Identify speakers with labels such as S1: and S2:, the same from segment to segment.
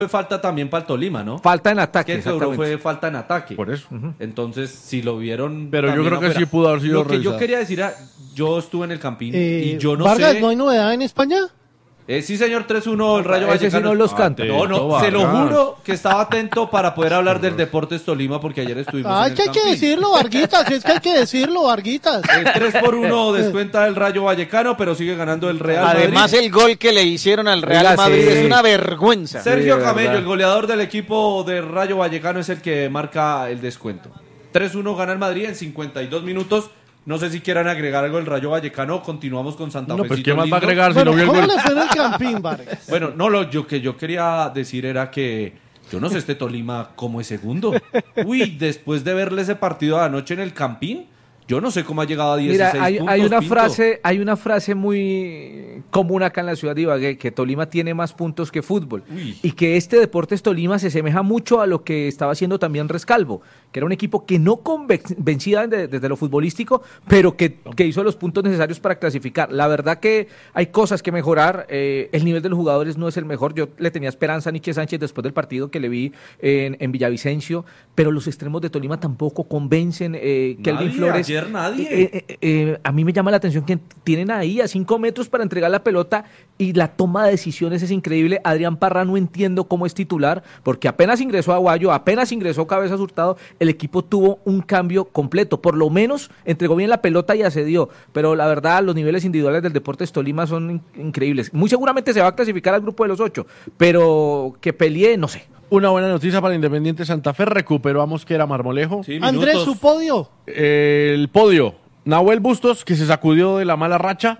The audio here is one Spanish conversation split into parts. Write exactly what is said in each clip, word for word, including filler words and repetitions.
S1: fue falta también para el Tolima, ¿no?
S2: Falta en ataque,
S1: que seguro fue falta en ataque.
S3: Por eso.
S1: Uh-huh. Entonces, si lo vieron...
S3: Pero yo creo que sí pudo haber sido
S1: Lo que
S3: revisado.
S1: yo quería decir era, yo estuve en el Campín
S4: eh,
S1: y yo no
S4: Vargas,
S1: sé...
S4: ¿no hay novedad en España?
S1: Eh, sí, señor, tres uno, el Rayo Vallecano.
S2: Ese sí no los canta.
S1: No, no, se lo juro que estaba atento para poder hablar del Deportes Tolima, porque ayer estuvimos
S4: Ah,
S1: en el
S4: que hay que
S1: Campín.
S4: decirlo, Varguitas, es que hay que decirlo, Varguitas.
S1: Eh, tres por uno descuenta el Rayo Vallecano, pero sigue ganando el Real
S5: Además,
S1: Madrid.
S5: el gol que le hicieron al Real
S2: Oiga,
S5: Madrid
S2: sí.
S5: es una vergüenza.
S1: Sergio
S2: Sí,
S1: Camello,
S2: verdad.
S1: el goleador del equipo de Rayo Vallecano, es el que marca el descuento. tres uno gana el Madrid en cincuenta y dos minutos. No sé si quieran agregar algo del Rayo Vallecano. Continuamos con Santa Fe.
S3: No, pues ¿qué más va a agregar si
S4: Bueno,
S3: no vio el
S4: ¿cómo
S3: gol?
S4: le fue en el Campín, Vargas?
S1: Bueno, no, lo yo, que yo quería decir era que yo no sé este Tolima cómo es segundo. Uy, después de verle ese partido de anoche en el Campín, yo no sé cómo ha llegado a dieciséis
S2: Mira, hay,
S1: puntos.
S2: hay una
S1: Pinto.
S2: frase, hay una frase muy común acá en la ciudad de Ibagué, que Tolima tiene más puntos que fútbol.
S1: Uy.
S2: Y que este Deportes Tolima se asemeja mucho a lo que estaba haciendo también Rescalvo, que era un equipo que no convencía de- desde lo futbolístico, pero que, que hizo los puntos necesarios para clasificar. La verdad que hay cosas que mejorar, eh, el nivel de los jugadores no es el mejor. Yo le tenía esperanza a Nietzsche Sánchez después del partido que le vi en, en Villavicencio, pero los extremos de Tolima tampoco convencen. Eh, Kelvin
S1: Nadie,
S2: Flores.
S1: ayer nadie.
S2: Eh, eh, eh, a mí me llama la atención que tienen ahí a cinco metros para entregar la pelota y la toma de decisiones es increíble. Adrián Parra no entiendo cómo es titular, porque apenas ingresó Aguayo, apenas ingresó Cabezas Hurtado, el equipo tuvo un cambio completo. Por lo menos entregó bien la pelota y accedió, pero la verdad los niveles individuales del Deportes Tolima son in- increíbles. Muy seguramente se va a clasificar al grupo de los ocho, pero que pelee, no sé.
S3: Una buena noticia para Independiente Santa Fe. Recuperó a Mosquera Marmolejo.
S1: Sí,
S4: Andrés,
S1: minutos.
S4: su podio.
S3: El podio. Nahuel Bustos, que se sacudió de la mala racha.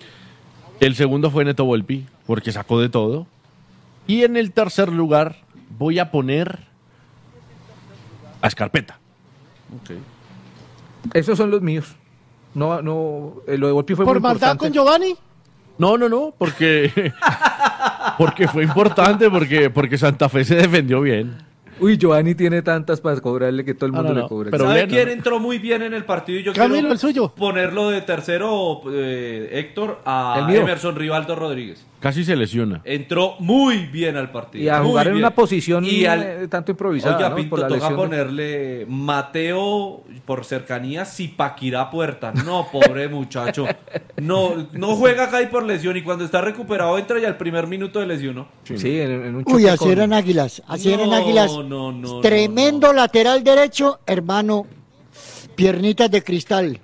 S3: El segundo fue Neto Volpi, porque sacó de todo. Y en el tercer lugar voy a poner a Escarpeta.
S2: Esos son los míos. No, no, eh, lo de Volpi fue
S4: ¿Por
S2: muy
S4: maldad
S2: importante.
S4: con Giovanni?
S3: No, no, no, porque, porque fue importante, porque, porque Santa Fe se defendió bien.
S2: Uy, Giovanni tiene tantas para cobrarle que todo el
S3: Ah,
S2: mundo
S3: no,
S2: le
S3: no,
S2: cobra.
S3: pero
S1: ¿Sabe
S3: bien,
S1: quién
S3: ¿no?
S1: entró muy bien en el partido? Y yo
S4: Camilo,
S1: quiero
S4: el suyo.
S1: ponerlo de tercero, eh, Héctor, a
S2: El mío.
S1: Emerson Rivaldo Rodríguez.
S3: Casi se lesiona.
S1: Entró muy bien al partido.
S2: Y a
S1: muy
S2: jugar en
S1: bien.
S2: una posición
S1: Y al-
S2: eh, tanto improvisada,
S1: Oiga,
S2: ¿no?
S1: Pinto,
S2: Por la
S1: toca
S2: lesión de-
S1: ponerle Mateo por cercanía, Zipaquirá Puerta. No, pobre muchacho. No, no juega acá y por lesión. Y cuando está recuperado entra ya el primer minuto de lesión, ¿no?
S2: Sí, en, en un
S6: Uy,
S2: choque
S6: así
S2: con-
S6: eran Águilas, así eran
S1: No,
S6: Águilas.
S1: no, no,
S6: Tremendo lateral derecho, hermano. Piernitas de cristal.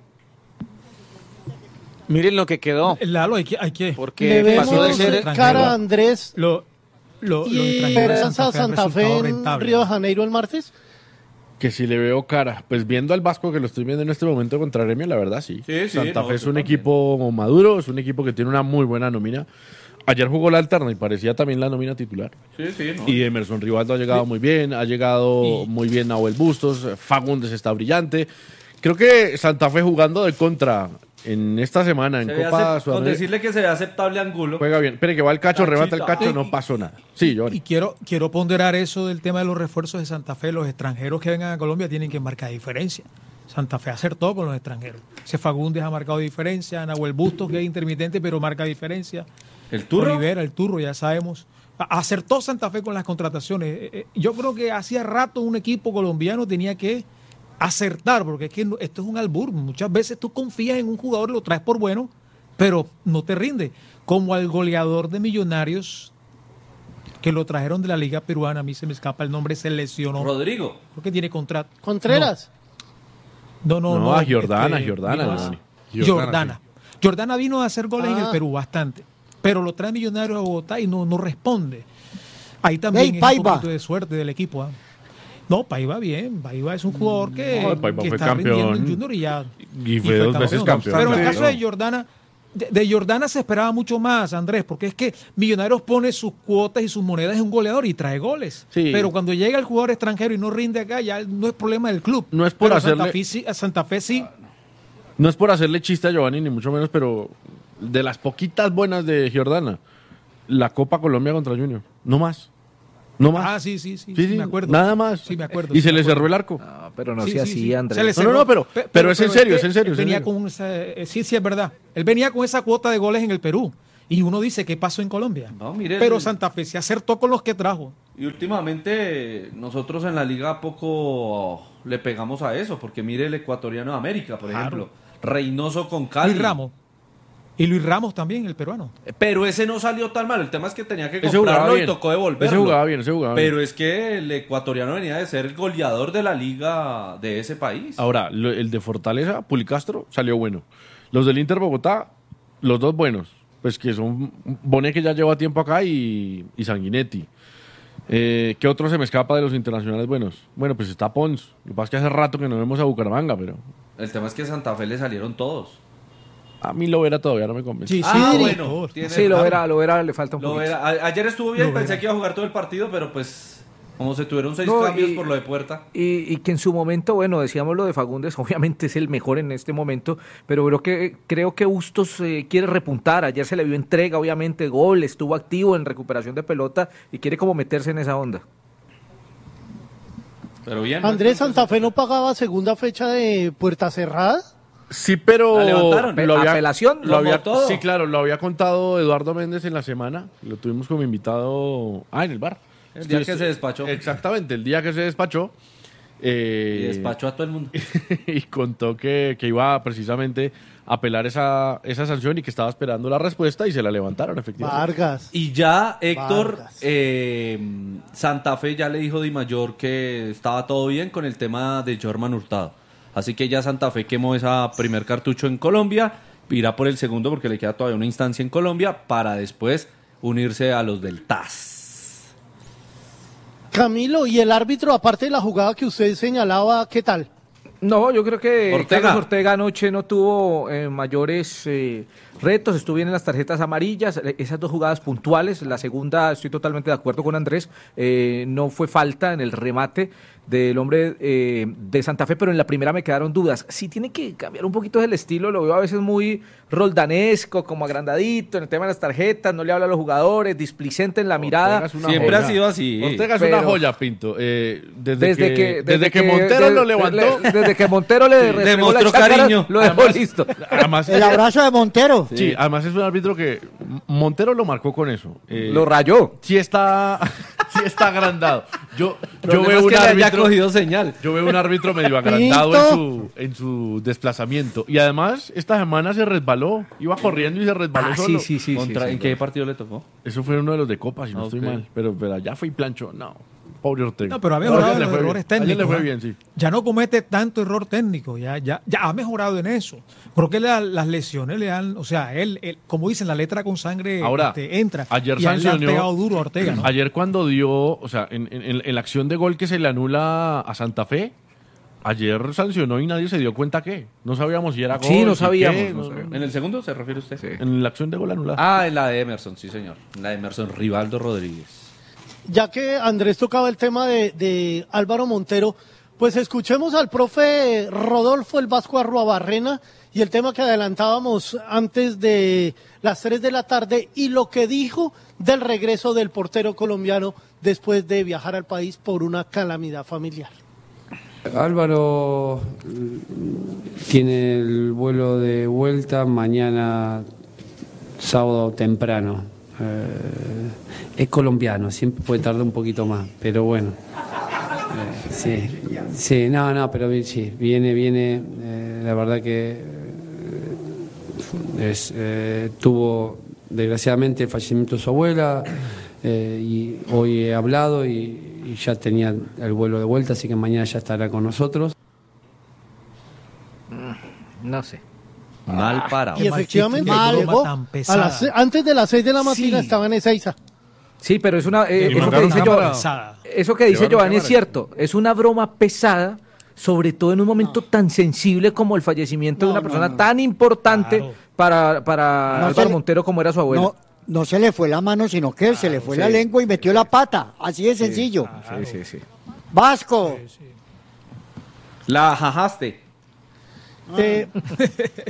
S5: Miren lo que quedó.
S7: Lalo, hay que, hay que
S4: Le
S5: Porque pasó de
S4: vemos
S5: ser
S4: cara a Andrés
S7: lo, lo, lo
S4: y
S7: extranjero de
S4: Esperanza Santa Fe
S7: resultado
S4: en
S7: rentable.
S4: Río de Janeiro el martes.
S3: Que si le veo cara, pues viendo al Vasco que lo estoy viendo en este momento contra Gremio, la verdad sí.
S1: Sí, sí,
S3: Santa
S1: no,
S3: Fe es
S1: yo
S3: un
S1: también.
S3: equipo maduro, es un equipo que tiene una muy buena nómina. Ayer jugó la alterna y parecía también la nómina titular.
S1: Sí, sí, no.
S3: Y Emerson Rivaldo ha llegado muy bien, ha llegado
S7: Y-
S3: muy bien Nahuel Bustos, Fagundes está brillante. Creo que Santa Fe jugando de contra en esta semana en
S1: Se ve
S3: Copa
S1: acep- con
S3: Sudamericana
S1: decirle que se ve aceptable Angulo.
S3: juega bien. Espere que va el cacho, rebata el
S1: Cachita.
S3: cacho,
S7: Y-
S3: no pasó nada. Sí, yo.
S7: Y quiero, quiero ponderar eso del tema de los refuerzos de Santa Fe. Los extranjeros que vengan a Colombia tienen que marcar diferencia. Santa Fe acertó con los extranjeros. Ese Fagundes ha marcado diferencia. Nahuel Bustos, que es intermitente, pero marca diferencia.
S1: ¿El turro?
S7: Olivera, el turro, ya sabemos. A- Acertó Santa Fe con las contrataciones. Eh, eh, Yo creo que hacía rato un equipo colombiano tenía que acertar, porque es que no- esto es un albur. Muchas veces tú confías en un jugador, lo traes por bueno, pero no te rinde. Como al goleador de Millonarios, que lo trajeron de la Liga Peruana, a mí se me escapa el nombre, se lesionó.
S1: Rodrigo.
S7: Creo que tiene contrato.
S4: Contreras.
S7: No, no,
S3: No,
S7: no.
S3: a Giordana,
S7: este,
S3: Giordana,
S7: vino-
S3: Giovanni.
S7: Giordana. Giordana vino a hacer goles en el
S4: Ah.
S7: Perú, bastante. Pero lo trae Millonarios a Bogotá y no, no responde. Ahí también
S6: Ey,
S7: es un
S6: Paiva.
S7: poquito de suerte del equipo. ¿ah? No, Paiva bien. Paiva es un jugador que,
S3: No, Paiva
S7: que
S3: fue
S7: está rindiendo en
S3: campeón.
S7: Junior y ya.
S3: Y fue dos veces campeón.
S7: Pero en el
S3: No.
S7: caso de Giordana, de, de Giordana se esperaba mucho más, Andrés, porque es que Millonarios pone sus cuotas y sus monedas en un goleador y trae goles.
S3: Sí.
S7: Pero cuando llega el jugador extranjero y no rinde acá, ya no es problema del club.
S3: No es por
S7: Pero
S3: hacerle-
S7: Santa Fe, sí- a Santa Fe sí.
S3: No es por hacerle chiste a Giovanni, ni mucho menos, pero de las poquitas buenas de Giordana, la Copa Colombia contra Junior. No más. No más.
S7: Ah, sí, sí, sí,
S3: Sí,
S7: sí,
S3: sí,
S7: me acuerdo.
S3: nada más.
S7: Sí, me acuerdo.
S3: Y
S7: sí
S3: se
S7: me
S3: le
S7: acuerdo.
S3: cerró el arco.
S2: No, pero no
S7: Sí,
S2: sea
S7: sí,
S2: así,
S7: sí.
S2: Andrés.
S7: Se le
S3: No,
S7: cerró.
S3: no, no, pero-
S7: Pe-
S3: pero es en serio,
S7: que
S3: es en serio,
S7: él
S3: es en
S7: venía
S3: serio.
S7: con esa- eh, sí, sí, es verdad. Él venía con esa cuota de goles en el Perú. Y uno dice, ¿qué pasó en Colombia?
S1: No, mire,
S7: Pero
S1: el-
S7: Santa Fe se acertó con los que trajo.
S1: Y últimamente nosotros en la liga poco le pegamos a eso, porque mire el ecuatoriano de América, por
S7: Claro.
S1: ejemplo, Reynoso con Cali.
S7: Luis Ramos. Y Luis Ramos también, el peruano.
S1: Pero ese no salió tan mal, el tema es que tenía que
S3: Ese jugaba
S1: comprarlo y
S3: bien.
S1: tocó devolverlo.
S3: Ese jugaba bien, ese jugaba bien.
S1: Pero es que el ecuatoriano venía de ser el goleador de la liga de ese país.
S3: Ahora, lo- el de Fortaleza, Pulicastro, salió bueno. Los del Inter Bogotá, los dos buenos. Pues que son Bonet, que ya lleva tiempo acá, y, y Sanguinetti. Eh, ¿Qué otro se me escapa de los internacionales buenos? Bueno, pues está Pons. Lo que pasa es que hace rato que no vemos a Bucaramanga, pero
S1: El tema es que a Santa Fe le salieron todos.
S3: a mí lo verá todavía no me convence.
S4: Sí,
S1: Ah,
S4: sí,
S1: bueno. tiene-
S2: Sí, lo verá, lo verá, le falta un
S1: Lo
S2: poquito.
S1: verá. A- Ayer estuvo bien,
S7: Lo
S1: pensé
S7: verá.
S1: que iba a jugar todo el partido, pero pues como se tuvieron seis
S2: No,
S1: cambios
S2: y-
S1: por lo de Puerta.
S2: Y, y que en su momento, bueno, decíamos lo de Fagundes, obviamente es el mejor en este momento, pero creo que creo que Bustos eh, quiere repuntar. Ayer se le vio entrega, obviamente, gol, estuvo activo en recuperación de pelota y quiere como meterse en esa onda.
S1: Pero bien.
S4: Andrés, Santa Fe no pagaba segunda fecha de puerta cerrada.
S3: Sí, pero
S1: La levantaron.
S3: lo había,
S2: Apelación,
S3: lo había-
S1: como todo.
S3: sí, claro, lo había contado Eduardo Méndez en la semana. Lo tuvimos como invitado, ah, en el bar.
S1: El día
S3: Sí,
S1: que
S3: sí,
S1: se despachó.
S3: Exactamente, el día que se despachó. eh,
S1: Y despachó a todo el mundo.
S3: y contó que, que iba precisamente a apelar esa, esa sanción y que estaba esperando la respuesta y se la levantaron, efectivamente.
S4: Vargas.
S1: Y ya Héctor,
S4: Vargas.
S1: eh, Santa Fe ya le dijo Di Mayor que estaba todo bien con el tema de Jorman Hurtado. Así que ya Santa Fe quemó esa primer cartucho en Colombia, irá por el segundo porque le queda todavía una instancia en Colombia para después unirse a los del T A S.
S4: Camilo, y el árbitro, aparte de la jugada que usted señalaba, ¿qué tal?
S2: No, yo creo que
S1: Ortega.
S2: Carlos Ortega anoche no tuvo eh, mayores eh, retos, estuvo bien en las tarjetas amarillas, eh, esas dos jugadas puntuales, la segunda estoy totalmente de acuerdo con Andrés, eh, no fue falta en el remate del hombre eh, de Santa Fe, pero en la primera me quedaron dudas. Sí tiene que cambiar un poquito el estilo, lo veo a veces muy roldanesco, como agrandadito en el tema de las tarjetas, no le habla a los jugadores, displicente en la mirada.
S3: Ortega es una
S1: Siempre
S3: joya.
S1: ha sido así.
S3: Ortega es
S2: Pero-
S3: una joya, Pinto. Eh, desde,
S2: Desde
S3: que,
S2: que,
S3: desde que Montero
S2: de-
S3: lo levantó.
S2: le- desde que Montero le restregó
S1: demostró
S2: la chácara,
S1: cariño.
S2: lo dejó
S3: Además-
S2: listo.
S3: Además,
S6: El abrazo de Montero.
S3: sí, además es un árbitro que Montero lo marcó con eso. Eh,
S2: Lo rayó.
S3: sí está, sí está agrandado. Yo, yo
S1: Yo
S3: veo un
S1: que le haya
S3: árbitro.
S1: cogido señal.
S3: Yo veo un árbitro medio agrandado en
S4: Pinto.
S3: su, en su desplazamiento. Y además, esta semana se resbaló. Iba corriendo y se resbaló
S2: Ah,
S3: solo.
S2: sí, sí, sí.
S1: Contra-
S2: sí,
S1: ¿En
S2: sí.
S1: qué partido le tocó?
S3: Eso fue uno de los de Copa, si no
S1: Ok.
S3: estoy mal. Pero, pero allá fue y planchó. No, pobre Ortega.
S7: No, pero ha
S3: Ayer
S7: mejorado
S3: le
S7: en los
S3: fue bien.
S7: errores técnicos.
S3: Ayer le fue
S7: ¿ah?
S3: bien, sí.
S7: Ya no comete tanto error técnico, ya, ya, ya ha mejorado en eso. Creo que la- las lesiones le han, o sea, él, él, como dicen, la letra con sangre
S3: Ahora,
S7: este, entra.
S3: ayer
S7: y a él le han
S3: sancionó-
S7: pegado duro a Ortega, ¿no?
S3: Ayer cuando dio, o sea, en, en- en la acción de gol que se le anula a Santa Fe, ayer sancionó y nadie se dio cuenta que. No sabíamos si era gol.
S2: Sí, no
S3: si
S2: sabíamos,
S3: qué,
S2: no
S3: no-
S2: sabíamos.
S1: ¿En el segundo se refiere usted?
S3: En la acción de gol anulada.
S1: Ah, en la de Emerson, sí señor. En la de Emerson, Rivaldo Rodríguez.
S4: Ya que Andrés tocaba el tema de, de Álvaro Montero, pues escuchemos al profe Rodolfo el Vasco Arruabarrena y el tema que adelantábamos antes de las tres de la tarde y lo que dijo del regreso del portero colombiano después de viajar al país por una calamidad familiar.
S8: Álvaro mm, tiene el vuelo de vuelta mañana sábado temprano. Eh, es colombiano, siempre puede tardar un poquito más, pero bueno. Eh, sí, sí, no, no, pero vi- sí, viene, viene. eh, la verdad que eh, es, eh, tuvo desgraciadamente el fallecimiento de su abuela eh, y hoy he hablado y y ya tenía el vuelo de vuelta, así que mañana ya estará con nosotros.
S2: No sé.
S1: Mal parado.
S4: Y efectivamente
S7: Qué broma
S4: llegó
S7: tan
S4: a
S7: pesada.
S4: las se- antes de las seis de la mañana
S2: Sí.
S4: estaba en Ezeiza.
S2: Sí, pero es una. eh,
S3: Y
S2: eso, que
S3: mandaron
S2: dice
S3: cámara.
S2: Giovanni, eso que dice
S3: Llevaron
S2: Giovanni es
S3: cámara.
S2: cierto. Es una broma pesada, sobre todo en un momento tan sensible como el fallecimiento de
S6: No,
S2: una
S6: no,
S2: persona
S6: no.
S2: tan importante
S7: Claro.
S2: para, para
S6: No
S2: Álvaro
S6: se le-
S2: Montero como era su abuelo.
S6: No, no se le fue la mano, sino que se le fue la lengua y metió la pata. Así de sencillo.
S2: Sí, sí, sí.
S6: Vasco.
S1: La jajaste.
S4: Eh,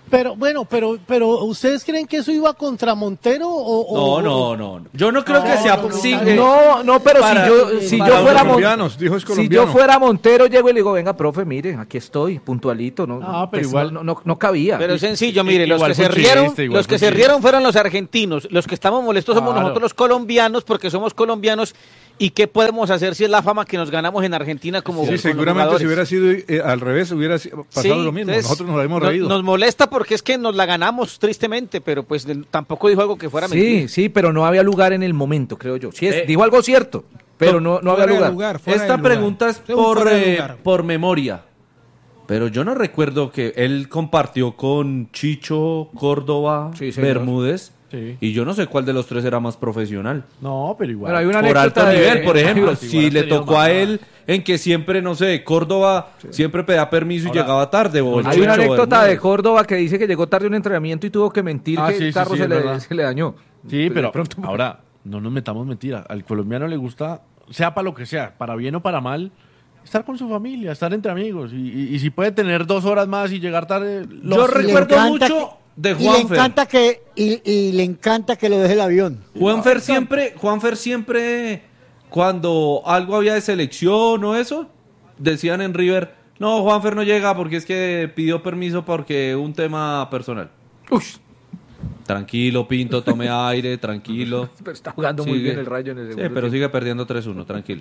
S4: Pero bueno, pero pero ¿ustedes creen que eso iba contra Montero o, o-
S1: No, no, no. no. Yo no creo que
S4: No,
S1: sea.
S4: no,
S1: sí,
S4: no,
S1: eh,
S2: No, no, pero
S1: para-
S2: si yo, si
S1: para
S2: yo
S1: los
S2: fuera Mon-
S9: colombianos, dijo es
S2: si
S9: colombiano.
S2: yo fuera Montero, llego y le digo, venga, profe, mire, aquí estoy, puntualito, no,
S3: Ah, pero
S2: pues,
S3: igual-
S2: no, no, no cabía.
S5: Pero es sencillo, mire, los
S3: Igual
S5: que
S3: fue
S5: se
S3: un
S5: rieron,
S3: chiste, igual
S5: los
S3: fue
S5: que
S3: un
S5: se
S3: chiste.
S5: rieron fueron los argentinos. Los que estamos molestos somos
S3: Claro.
S5: nosotros los colombianos, porque somos colombianos. ¿Y qué podemos hacer si es la fama que nos ganamos en Argentina como
S9: Sí,
S5: con
S9: seguramente
S5: los
S9: si hubiera sido eh, al revés, hubiera si- pasado
S5: Sí,
S9: lo mismo.
S5: entonces,
S9: Nosotros nos habíamos
S5: nos-
S9: reído.
S5: Nos molesta porque es que nos la ganamos tristemente, pero pues de- tampoco dijo algo que fuera
S2: Sí,
S5: mentira.
S2: sí, pero no había lugar en el momento, creo yo. Sí, es,
S1: Eh,
S2: dijo algo cierto, pero no, no había
S7: Fuera de
S2: lugar.
S7: fuera
S1: Esta
S7: de lugar.
S1: pregunta es
S7: Es un
S1: por,
S7: fuera de
S1: eh,
S7: lugar.
S1: por memoria. Pero yo no recuerdo que él compartió con Chicho, Córdoba,
S2: Sí, señor.
S1: Bermúdez.
S3: Sí.
S1: Y yo no sé cuál de los tres era más profesional.
S3: No, pero igual.
S2: Bueno, hay una
S1: Por alto
S2: anécdota de-
S1: nivel, por ejemplo.
S3: Igual
S1: Si
S3: has
S1: le
S3: tenido
S1: tocó a
S3: más.
S1: él en que siempre, no sé, Córdoba siempre pedía permiso y
S3: Ahora,
S1: llegaba tarde. o
S2: Hay una
S1: Chicho
S2: anécdota
S1: Bermúdez.
S2: de Córdoba que dice que llegó tarde a un entrenamiento y tuvo que mentir
S3: Ah,
S2: que
S3: sí, sí,
S2: el carro
S3: sí,
S2: se,
S3: es
S2: le,
S3: verdad.
S2: se le dañó.
S3: Sí, pero
S2: De pronto-
S3: ahora no nos metamos mentira. Al colombiano le gusta, sea para lo que sea, para bien o para mal, estar con su familia, estar entre amigos. Y, y- y si puede tener dos horas más y llegar tarde, lo
S1: Yo
S3: hace.
S6: Y le
S1: recuerdo
S6: encanta
S1: mucho de
S6: Y le
S1: Juanfer.
S6: encanta que y, y le encanta que lo deje el avión.
S1: Juanfer siempre, Juanfer siempre, cuando algo había de selección o eso, decían en River, no, Juanfer no llega porque es que pidió permiso porque un tema personal.
S2: Uy,
S1: Tranquilo, Pinto, tome aire, tranquilo.
S2: pero está jugando muy
S1: Sigue.
S2: bien el Rayo en el
S1: Sí,
S2: segundo
S1: pero
S2: tiempo.
S1: sigue perdiendo tres uno, tranquilo.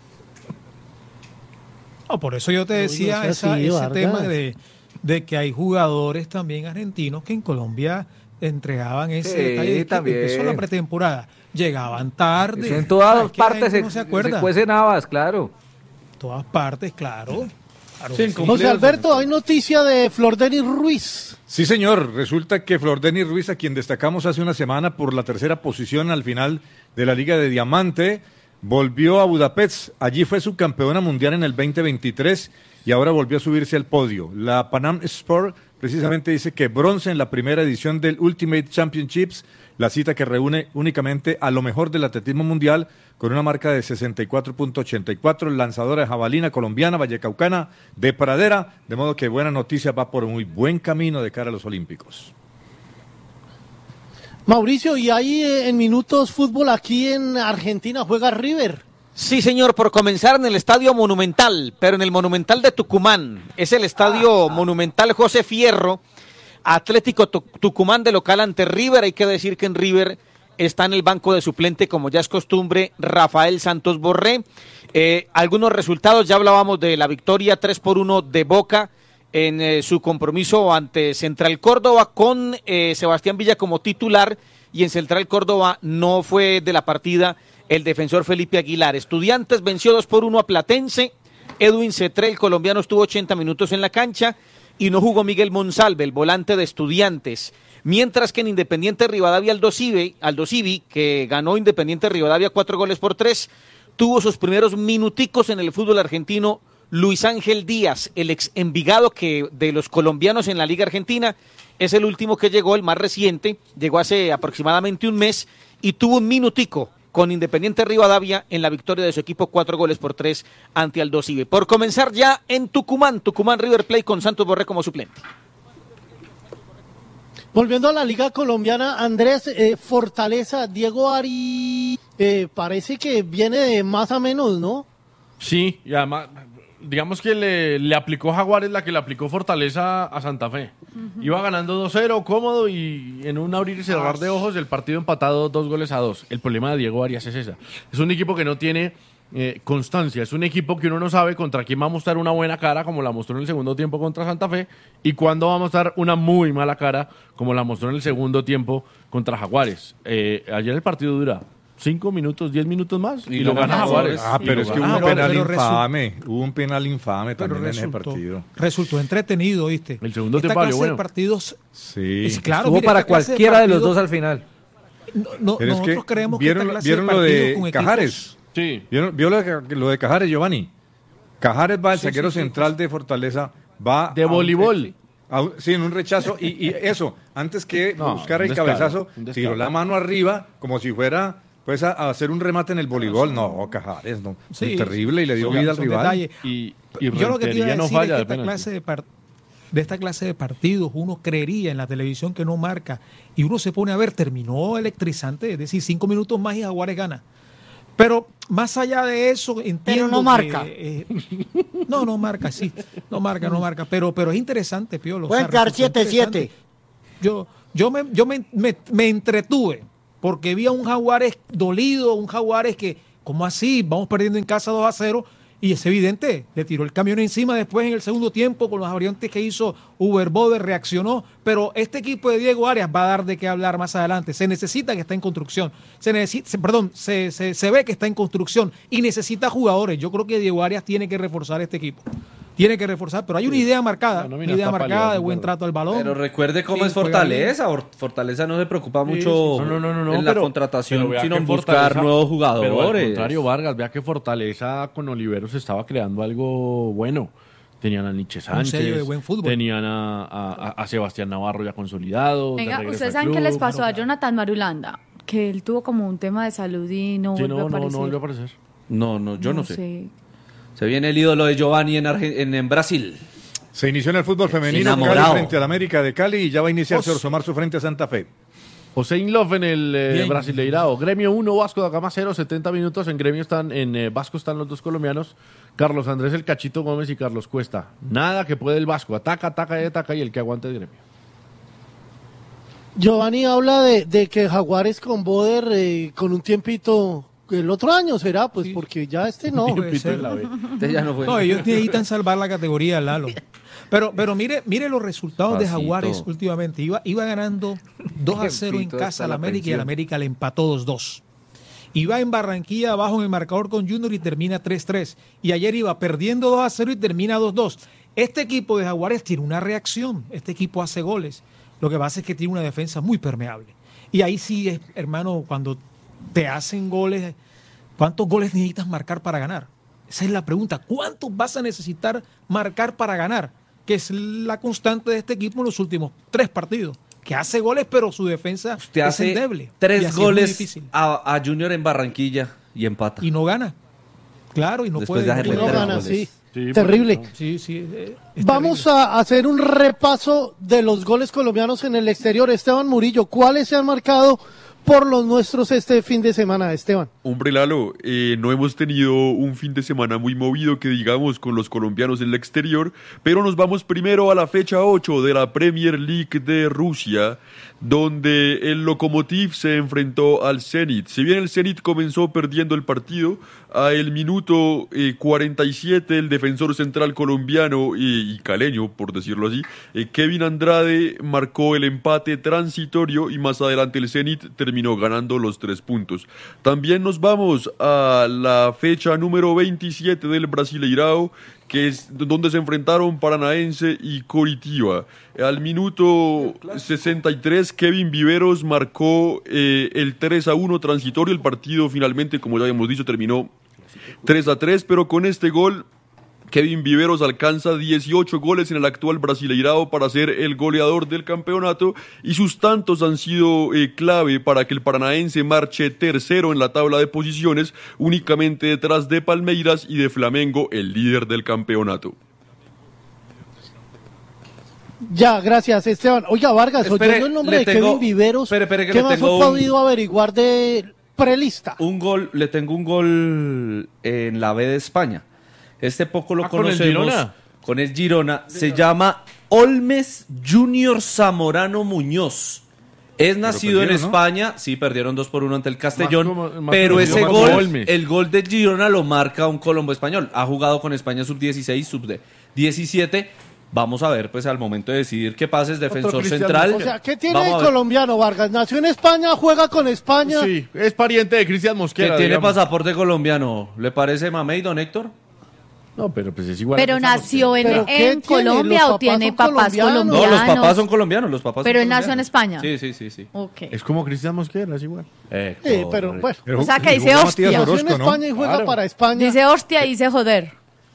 S7: No, por eso yo te decía
S4: no sea
S7: esa-
S4: así,
S7: ese
S4: Vargas.
S7: tema de, de que hay jugadores también argentinos que en Colombia entregaban ese
S2: Sí,
S7: detalle de que
S2: también.
S7: empezó la pretemporada. Llegaban tarde.
S2: Eso en todas
S7: Ay, que la
S2: partes
S7: gente
S2: se,
S7: no se acuerda.
S2: se cuecen habas, claro.
S7: Todas partes, claro. Claro
S1: Sí,
S7: que
S1: en
S7: sí.
S1: com-
S4: José Alberto, hay noticia de Flor Denis Ruiz.
S9: Sí, señor. Resulta que Flor Denis Ruiz, a quien destacamos hace una semana por la tercera posición al final de la Liga de Diamante, volvió a Budapest. Allí fue subcampeona mundial en el veinte veintitrés y ahora volvió a subirse al podio. La Panam Sport precisamente dice que bronce en la primera edición del Ultimate Championships, la cita que reúne únicamente a lo mejor del atletismo mundial con una marca de sesenta y cuatro punto ochenta y cuatro, lanzadora de jabalina colombiana, vallecaucana, de pradera, de modo que buena noticia, va por muy buen camino de cara a los Olímpicos.
S4: Mauricio, y ahí eh, en minutos fútbol aquí en Argentina juega River.
S5: Sí, señor, por comenzar en el Estadio Monumental, pero en el Monumental de Tucumán. Es el Estadio Monumental José Fierro, Atlético Tu- Tucumán de local ante River. Hay que decir que en River está en el banco de suplente, como ya es costumbre, Rafael Santos Borré. Eh, algunos resultados, ya hablábamos de la victoria tres por uno de Boca en eh, su compromiso ante Central Córdoba con eh, Sebastián Villa como titular, y en Central Córdoba no fue de la partida el defensor Felipe Aguilar. Estudiantes venció dos por uno a Platense. Edwin Cetré, el colombiano, estuvo ochenta minutos en la cancha y no jugó Miguel Monsalve, el volante de Estudiantes. Mientras que en Independiente Rivadavia, Aldo Civi, Aldo Civi, que ganó Independiente Rivadavia cuatro goles por tres, tuvo sus primeros minuticos en el fútbol argentino Luis Ángel Díaz, el ex Envigado, que de los colombianos en la Liga Argentina es el último que llegó, el más reciente, llegó hace aproximadamente un mes y tuvo un minutico con Independiente Rivadavia en la victoria de su equipo cuatro goles por tres ante Aldo Civi. Por comenzar ya en Tucumán, Tucumán River Plate con Santos Borré como suplente.
S4: Volviendo a la Liga Colombiana, Andrés, eh, Fortaleza, Diego Ari, eh, parece que viene de más a menos, ¿no?
S3: Sí, y además, digamos que le, le aplicó Jaguares la que le aplicó Fortaleza a Santa Fe. Iba ganando dos cero, cómodo, y en un abrir y cerrar de ojos, el partido empatado dos goles a dos. El problema de Diego Arias es esa. Es un equipo que no tiene eh, constancia. Es un equipo que uno no sabe contra quién va a mostrar una buena cara, como la mostró en el segundo tiempo contra Santa Fe, y cuándo va a mostrar una muy mala cara, como la mostró en el segundo tiempo contra Jaguares. Eh, ayer el partido dura cinco minutos, diez minutos más, y,
S1: Y
S3: lo
S1: lo
S3: gana
S1: gana
S3: Jaguares.
S9: Ah,
S3: Y
S9: pero
S3: lo
S9: es que
S3: gana
S9: hubo un
S7: pero-
S9: penal
S7: pero resu-
S9: infame, hubo un penal infame
S7: Pero
S9: también en ese
S7: resultó,
S9: partido.
S7: resultó entretenido, ¿viste?
S3: El segundo
S7: Esta
S3: tiempo valió
S7: clase
S3: bueno.
S7: de partidos,
S9: Sí.
S7: es claro,
S2: Estuvo
S7: mire,
S2: para
S7: esta clase
S2: cualquiera de los
S7: partidos-
S2: dos al final.
S7: no- no-
S9: Pero es que
S7: nosotros creemos que
S9: vieron,
S7: esta clase
S9: vieron
S7: de
S9: lo
S7: partidos
S9: de
S7: con equipos-
S9: Cajares.
S3: Sí.
S9: ¿Vieron, vio lo de, lo de Cajares, Giovanni? Cajares va, el
S7: Sí,
S9: zaguero
S7: sí, sí,
S9: central de Fortaleza, va...
S3: De
S9: a un-
S3: voleibol.
S9: a un- sí, en un rechazo. Y, y eso, antes que
S3: No,
S9: buscar
S3: un
S9: el
S3: descaro,
S9: cabezazo,
S3: un descaro.
S9: tiró la mano arriba como si fuera pues a, a hacer un remate en el voleibol. No, Cajares, no.
S7: Sí,
S9: terrible y le dio
S7: son-
S9: vida al
S7: son
S9: rival.
S7: detalles.
S3: Y, y
S7: Yo lo que te iba a
S3: Rentería no
S7: decir
S3: falla
S7: es que
S3: de
S7: esta
S3: penalti.
S7: clase de par- de esta clase de partidos, uno creería en la televisión que no marca, y uno se pone a ver, terminó electrizante, es decir, cinco minutos más y Jaguares gana. Pero más allá de eso, entiendo
S6: Pero no
S7: que,
S6: marca.
S7: eh, no, no marca, sí, no marca, no marca, pero, pero es interesante, Piolo.
S6: Pueden
S7: o sea,
S6: quedar
S7: resultó
S6: siete siete.
S7: interesante. Yo, yo, me, yo me, me, me entretuve porque vi a un Jaguares dolido, un Jaguares que, ¿cómo así? Vamos perdiendo en casa dos a cero. Y es evidente, le tiró el camión encima después en el segundo tiempo con los variantes que hizo Uber Boder, reaccionó. Pero este equipo de Diego Arias va a dar de qué hablar más adelante. Se necesita que está en construcción. Se necesita, se, perdón, se, se, se ve que está en construcción y necesita jugadores. Yo creo que Diego Arias tiene que reforzar este equipo. Tiene que reforzar, pero hay una idea marcada,
S3: La nómina
S7: una idea
S3: está
S7: marcada
S3: pálida,
S7: de buen
S3: claro.
S7: trato al balón.
S1: Pero recuerde cómo
S7: Sí,
S1: es
S7: juega
S1: Fortaleza. Or- Fortaleza no se preocupa mucho
S3: No, no, no, no, no,
S1: en la
S3: pero-
S1: contratación,
S3: pero vea
S1: sino
S3: que
S1: en buscar
S3: Fortaleza-
S1: nuevos
S3: Pero al
S1: jugadores.
S3: contrario, Vargas, vea que Fortaleza con Oliveros estaba creando algo bueno. Tenían a Nietzsche Sánchez,
S7: sello de buen fútbol.
S3: tenían a, a- a Sebastián Navarro ya consolidado. de
S10: Venga,
S3: regreso
S10: ¿ustedes
S3: al
S10: saben qué
S3: club.
S10: les pasó a Jonathan Marulanda? Que él tuvo como un tema de salud y no
S3: Sí,
S10: volvió
S3: no,
S10: a
S3: no,
S10: aparecer.
S3: no volvió a aparecer.
S1: No, no, yo no, sé. Se viene el ídolo de Giovanni en, Arge- en, en Brasil.
S9: Se inició en el fútbol femenino
S1: Enamorado.
S9: Cali frente al América de Cali y ya va a iniciarse
S3: Os-
S9: Orso Marzo frente a Santa Fe.
S3: José Inlof en el eh,
S7: Bien.
S3: Brasileirao. Gremio uno, Vasco da Gama cero, setenta minutos. En Gremio están, en eh, Vasco están los dos colombianos, Carlos Andrés el Cachito Gómez y Carlos Cuesta. Nada que puede el Vasco. Ataca, ataca y ataca y el que aguante el Gremio.
S4: Giovanni habla de, de que Jaguares con Boder eh, con un tiempito el otro año será, pues porque ya este no.
S7: Puede
S3: Tiempito
S7: ser.
S3: en la B.
S1: Este ya no fue.
S7: No, ellos necesitan salvar la categoría, Lalo. Pero, pero mire, mire los resultados de
S1: Pasito.
S7: Jaguares últimamente. Iba, iba ganando dos a cero en
S1: Tiempito
S7: casa
S1: hasta
S7: al
S1: la
S7: América y el
S1: pensión.
S7: América le empató dos dos. Iba en Barranquilla abajo en el marcador con Junior y termina tres tres. Y ayer iba perdiendo dos a cero y termina dos dos. Este equipo de Jaguares tiene una reacción. Este equipo hace goles. Lo que pasa es que tiene una defensa muy permeable. Y ahí sí, es, hermano, cuando te hacen goles, ¿cuántos goles necesitas marcar para ganar? Esa es la pregunta. ¿Cuántos vas a necesitar marcar para ganar? Que es la constante de este equipo en los últimos tres partidos. Que hace goles, pero su defensa
S1: Usted
S7: es
S1: hace
S7: endeble. Y
S1: tres
S7: así es muy
S1: goles
S7: difícil.
S1: a, a Junior en Barranquilla y empata.
S7: Y no gana. Claro, y no
S1: Después
S7: puede.
S1: de hacerle
S4: Y no
S1: tres
S4: gana,
S1: goles.
S4: sí.
S3: Sí,
S4: Terrible.
S3: por eso.
S7: Sí, sí. eh, es
S4: Vamos
S7: terrible.
S4: a hacer un repaso de los goles colombianos en el exterior. Esteban Murillo, ¿cuáles se han marcado por los nuestros este fin de semana, Esteban?
S11: Hombre Lalo, eh, no hemos tenido un fin de semana muy movido que digamos con los colombianos en el exterior, pero nos vamos primero a la fecha ocho de la Premier League de Rusia, donde el Lokomotiv se enfrentó al Zenit. Si bien el Zenit comenzó perdiendo el partido, a el minuto eh, cuarenta y siete el defensor central colombiano eh, y caleño, por decirlo así, eh, Kevin Andrade marcó el empate transitorio y más adelante el Zenit terminó ganando los tres puntos. También nos vamos a la fecha número veintisiete del Brasileirao, que es donde se enfrentaron Paranaense y Coritiba. Al minuto sesenta y tres, Kevin Viveros marcó eh, el tres a uno transitorio. El partido finalmente, como ya habíamos dicho, terminó tres a tres, pero con este gol Kevin Viveros alcanza dieciocho goles en el actual Brasileirao para ser el goleador del campeonato y sus tantos han sido eh, clave para que el Paranaense marche tercero en la tabla de posiciones, únicamente detrás de Palmeiras y de Flamengo, el líder del campeonato.
S4: Ya, gracias, Esteban. Oiga, Vargas,
S1: Espere,
S4: oyendo el nombre
S1: le
S4: de
S1: tengo-
S4: Kevin Viveros,
S1: espere, espere, que
S4: ¿qué
S1: le
S4: más
S1: tengo
S4: ha
S1: un-
S4: podido averiguar de prelista?
S1: Un gol, le tengo un gol en la B de España. Este poco lo
S3: Ah, ¿con el
S1: conocemos.
S3: Girona?
S1: Con el Girona. Se llama Olmes Junior Zamorano Muñoz. Es nacido en
S9: perdieron, ¿no?
S1: España, sí, perdieron dos por uno ante el Castellón,
S3: como- más
S1: pero
S3: conocido
S1: ese
S3: como
S1: gol,
S3: Olmes.
S1: el gol de Girona lo marca un colombo español. Ha jugado con España sub dieciséis, sub diecisiete. Vamos a ver, pues al momento de decidir qué pasa es defensor
S3: Cristian
S1: central.
S4: O sea, ¿qué tiene
S1: Vamos
S4: de
S1: a ver.
S4: colombiano, Vargas? Nació en España, juega con España.
S3: Sí, es pariente de Cristian
S1: Que
S3: Mosquera.
S1: tiene
S3: digamos.
S1: pasaporte colombiano. ¿Le parece mamey, don Héctor?
S3: No, pero pues es igual.
S10: Pero
S3: a Cristian
S10: nació en,
S4: ¿Pero qué
S10: en
S4: tiene?
S10: Colombia
S4: ¿Los
S10: o
S4: papás
S10: tiene
S4: son
S10: papás
S4: colombianos?
S10: colombianos.
S1: No, los papás son colombianos, los papás
S10: Pero
S1: son
S10: él nació en
S1: colombianos.
S10: España.
S1: Sí, sí, sí, sí.
S10: Ok.
S3: Es como Cristian Mosquera, es igual.
S1: Eh,
S4: Sí, pero
S1: correcto.
S4: bueno.
S9: Pero
S10: O sea, que
S9: jugó
S10: dice
S9: Matías
S10: hostia.
S4: Nació en
S9: Orozco, ¿no?
S4: España y juega
S3: Claro.
S4: para España.
S10: Dice hostia y dice joder.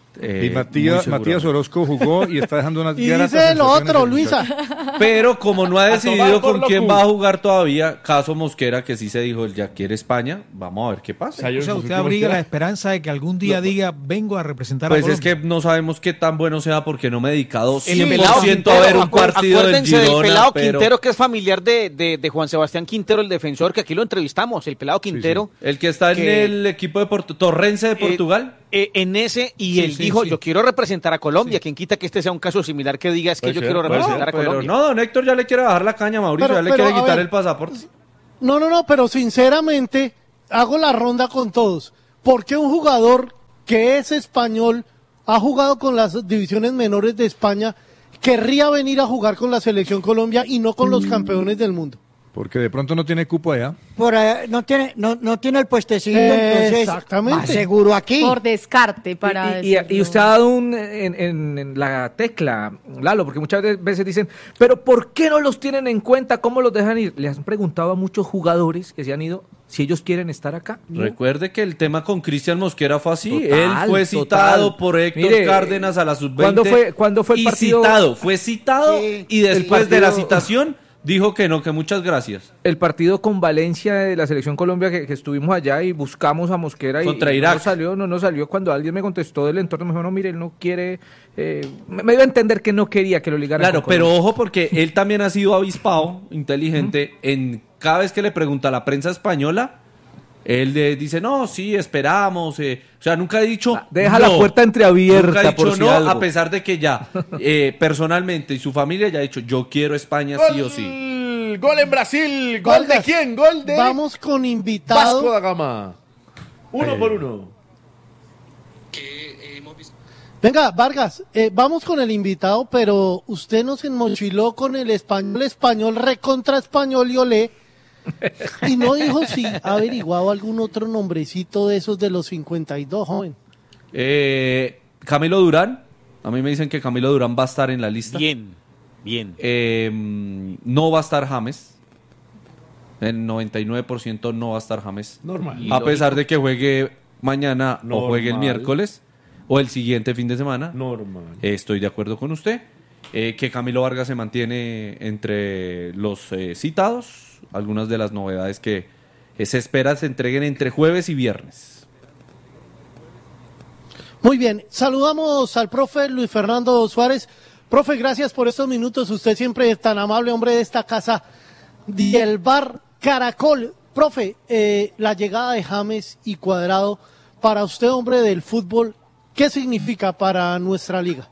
S1: Eh,
S9: y Matías, Matías Orozco jugó y está dejando unas
S4: Y
S9: gratas
S4: dice lo
S9: sensaciones
S4: otro,
S9: el
S4: Luisa.
S9: muchacho.
S1: Pero como no ha
S3: A
S1: decidido
S3: tomar por
S1: con
S3: lo
S1: quién
S3: cool.
S1: va a jugar todavía, caso Mosquera, que sí se dijo, él ya quiere España, vamos a ver qué pasa.
S7: O sea, usted abriga la esperanza de que algún día diga, vengo a representar
S1: Pues
S7: a
S1: es
S7: Colombia.
S1: que no sabemos qué tan bueno sea porque no me he dedicado
S5: El
S1: cien por
S5: pelado
S1: ciento a ver un
S5: Quintero,
S1: partido del
S5: acuérdense
S1: Girona,
S5: pelado
S1: pero
S5: Quintero, que es familiar de, de, de Juan Sebastián Quintero, el defensor, que aquí lo entrevistamos, el pelado Quintero.
S1: el que está en
S5: que-
S1: el equipo de Porto- Torrense de Portugal.
S5: Eh, en ese, y
S1: Sí,
S5: él
S1: sí,
S5: dijo,
S1: sí.
S5: yo quiero representar a Colombia. Quien quita que este sea un caso similar que diga, es que
S1: Puede
S5: yo
S1: ser,
S5: quiero
S1: puede
S5: representar
S1: ser,
S5: a Colombia.
S1: Pero no, don Héctor ya le quiere bajar la caña a Mauricio,
S4: Pero-
S1: ya le
S4: pero,
S1: quiere
S4: a
S1: quitar
S4: ver.
S1: el pasaporte.
S4: No, no, no, pero sinceramente hago la ronda con todos. ¿Por qué un jugador que es español, ha jugado con las divisiones menores de España, querría venir a jugar con la selección Colombia y no con los campeones del mundo?
S9: Porque de pronto no tiene cupo allá.
S6: Por ahí, no tiene, no, no tiene el puestecito, entonces
S4: Exactamente.
S6: más seguro aquí.
S10: Por descarte, para
S2: Y, y-
S10: decirlo.
S2: y usted ha dado un, en, en- en la tecla, Lalo, porque muchas de- veces dicen, pero ¿por qué no los tienen en cuenta? ¿Cómo los dejan ir? Le han preguntado a muchos jugadores que se han ido si ellos quieren estar acá. ¿no?
S1: Recuerde que el tema con Cristian Mosquera fue así.
S2: Total,
S1: Él fue
S2: total.
S1: citado por Héctor
S2: Mire,
S1: Cárdenas a la sub veinte.
S2: ¿cuándo fue- cuándo fue el
S1: y
S2: partido?
S1: citado, fue citado
S6: Sí,
S1: y
S2: el
S1: después de la
S2: partido-
S1: citación dijo que no, que muchas gracias.
S2: El partido con Valencia de la selección Colombia que, que estuvimos allá y buscamos a Mosquera y-
S1: Contra
S2: y
S1: Irak.
S2: no salió, no nos salió. Cuando alguien me contestó del entorno me dijo, no, mire, él no quiere, eh, me, me dio a entender que no quería que lo ligaran
S1: Claro,
S2: con
S1: pero
S2: Colombia.
S1: ojo porque él también ha sido avispado, inteligente, en cada vez que le pregunta a la prensa española, él le dice, no, sí, esperamos, eh". O sea, nunca ha dicho
S2: Deja
S1: no.
S2: la puerta entreabierta,
S1: Nunca ha dicho
S2: por si
S1: no,
S2: algo.
S1: a pesar de que ya, eh, personalmente y su familia ya ha dicho, yo quiero España sí o sí.
S3: Gol en Brasil. ¿Gol de
S4: Vargas,
S3: quién? Gol de
S4: Vamos con invitado.
S3: Vasco da Gama. Uno
S1: Eh.
S3: por uno.
S4: Venga, Vargas, eh, vamos con el invitado, pero usted nos enmochiló con el español, español, recontra español y olé, y no dijo si ha averiguado algún otro nombrecito de esos de los cincuenta y dos, joven.
S1: Eh, Camilo Durán, a mí me dicen que Camilo Durán va a estar en la lista.
S5: Bien, bien.
S1: Eh, no va a estar James. El noventa y nueve por ciento no va a estar James.
S3: Normal.
S1: A pesar de que juegue mañana
S3: Normal.
S1: o juegue el miércoles o el siguiente fin de semana.
S3: Normal.
S1: Eh, estoy de acuerdo con usted. Eh, que Camilo Vargas se mantiene entre los eh, citados. Algunas de las novedades que eh, se espera se entreguen entre jueves y viernes.
S4: Muy bien, saludamos al profe Luis Fernando Suárez. Profe, gracias por estos minutos. Usted siempre es tan amable, hombre de esta casa. Y el bar Caracol. Profe, eh, la llegada de James y Cuadrado, para usted, hombre del fútbol, ¿qué significa para nuestra liga?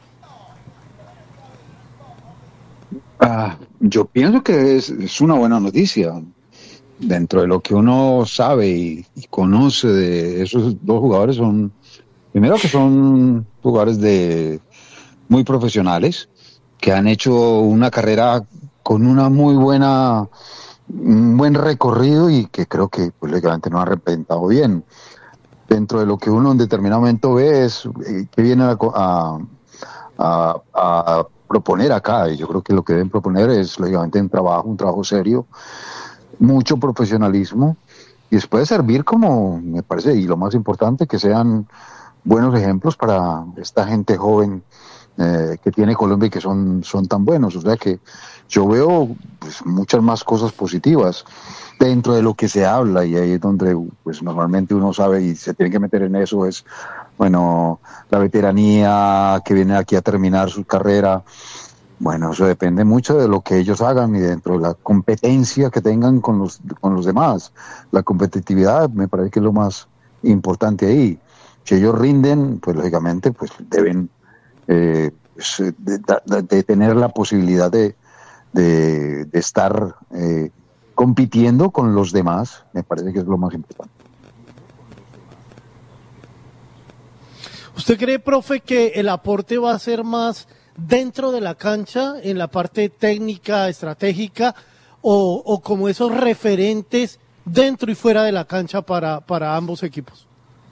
S12: Ah, yo pienso que es, es una buena noticia. Dentro de lo que uno sabe y, y conoce de esos dos jugadores, son, primero que son jugadores de muy profesionales, que han hecho una carrera con una muy buena, un buen recorrido y que creo que pues, lógicamente no han representado bien. Dentro de lo que uno en determinado momento ve es eh, que viene a, a, a, a proponer acá, y yo creo que lo que deben proponer es lógicamente un trabajo, un trabajo serio, mucho profesionalismo, y después servir como, me parece, y lo más importante, que sean buenos ejemplos para esta gente joven eh, que tiene Colombia y que son, son tan buenos. O sea que yo veo pues, muchas más cosas positivas dentro de lo que se habla, y ahí es donde pues normalmente uno sabe y se tiene que meter en eso, es bueno, la veteranía que viene aquí a terminar su carrera. Bueno, eso depende mucho de lo que ellos hagan y dentro de la competencia que tengan con los, con los demás. La competitividad me parece que es lo más importante ahí. Si ellos rinden, pues lógicamente pues deben eh, pues, de, de, de tener la posibilidad de, de, de estar eh, compitiendo con los demás. Me parece que es lo más importante.
S4: ¿Usted cree, profe, que el aporte va a ser más dentro de la cancha, en la parte técnica, estratégica, o, o como esos referentes dentro y fuera de la cancha para, para ambos equipos?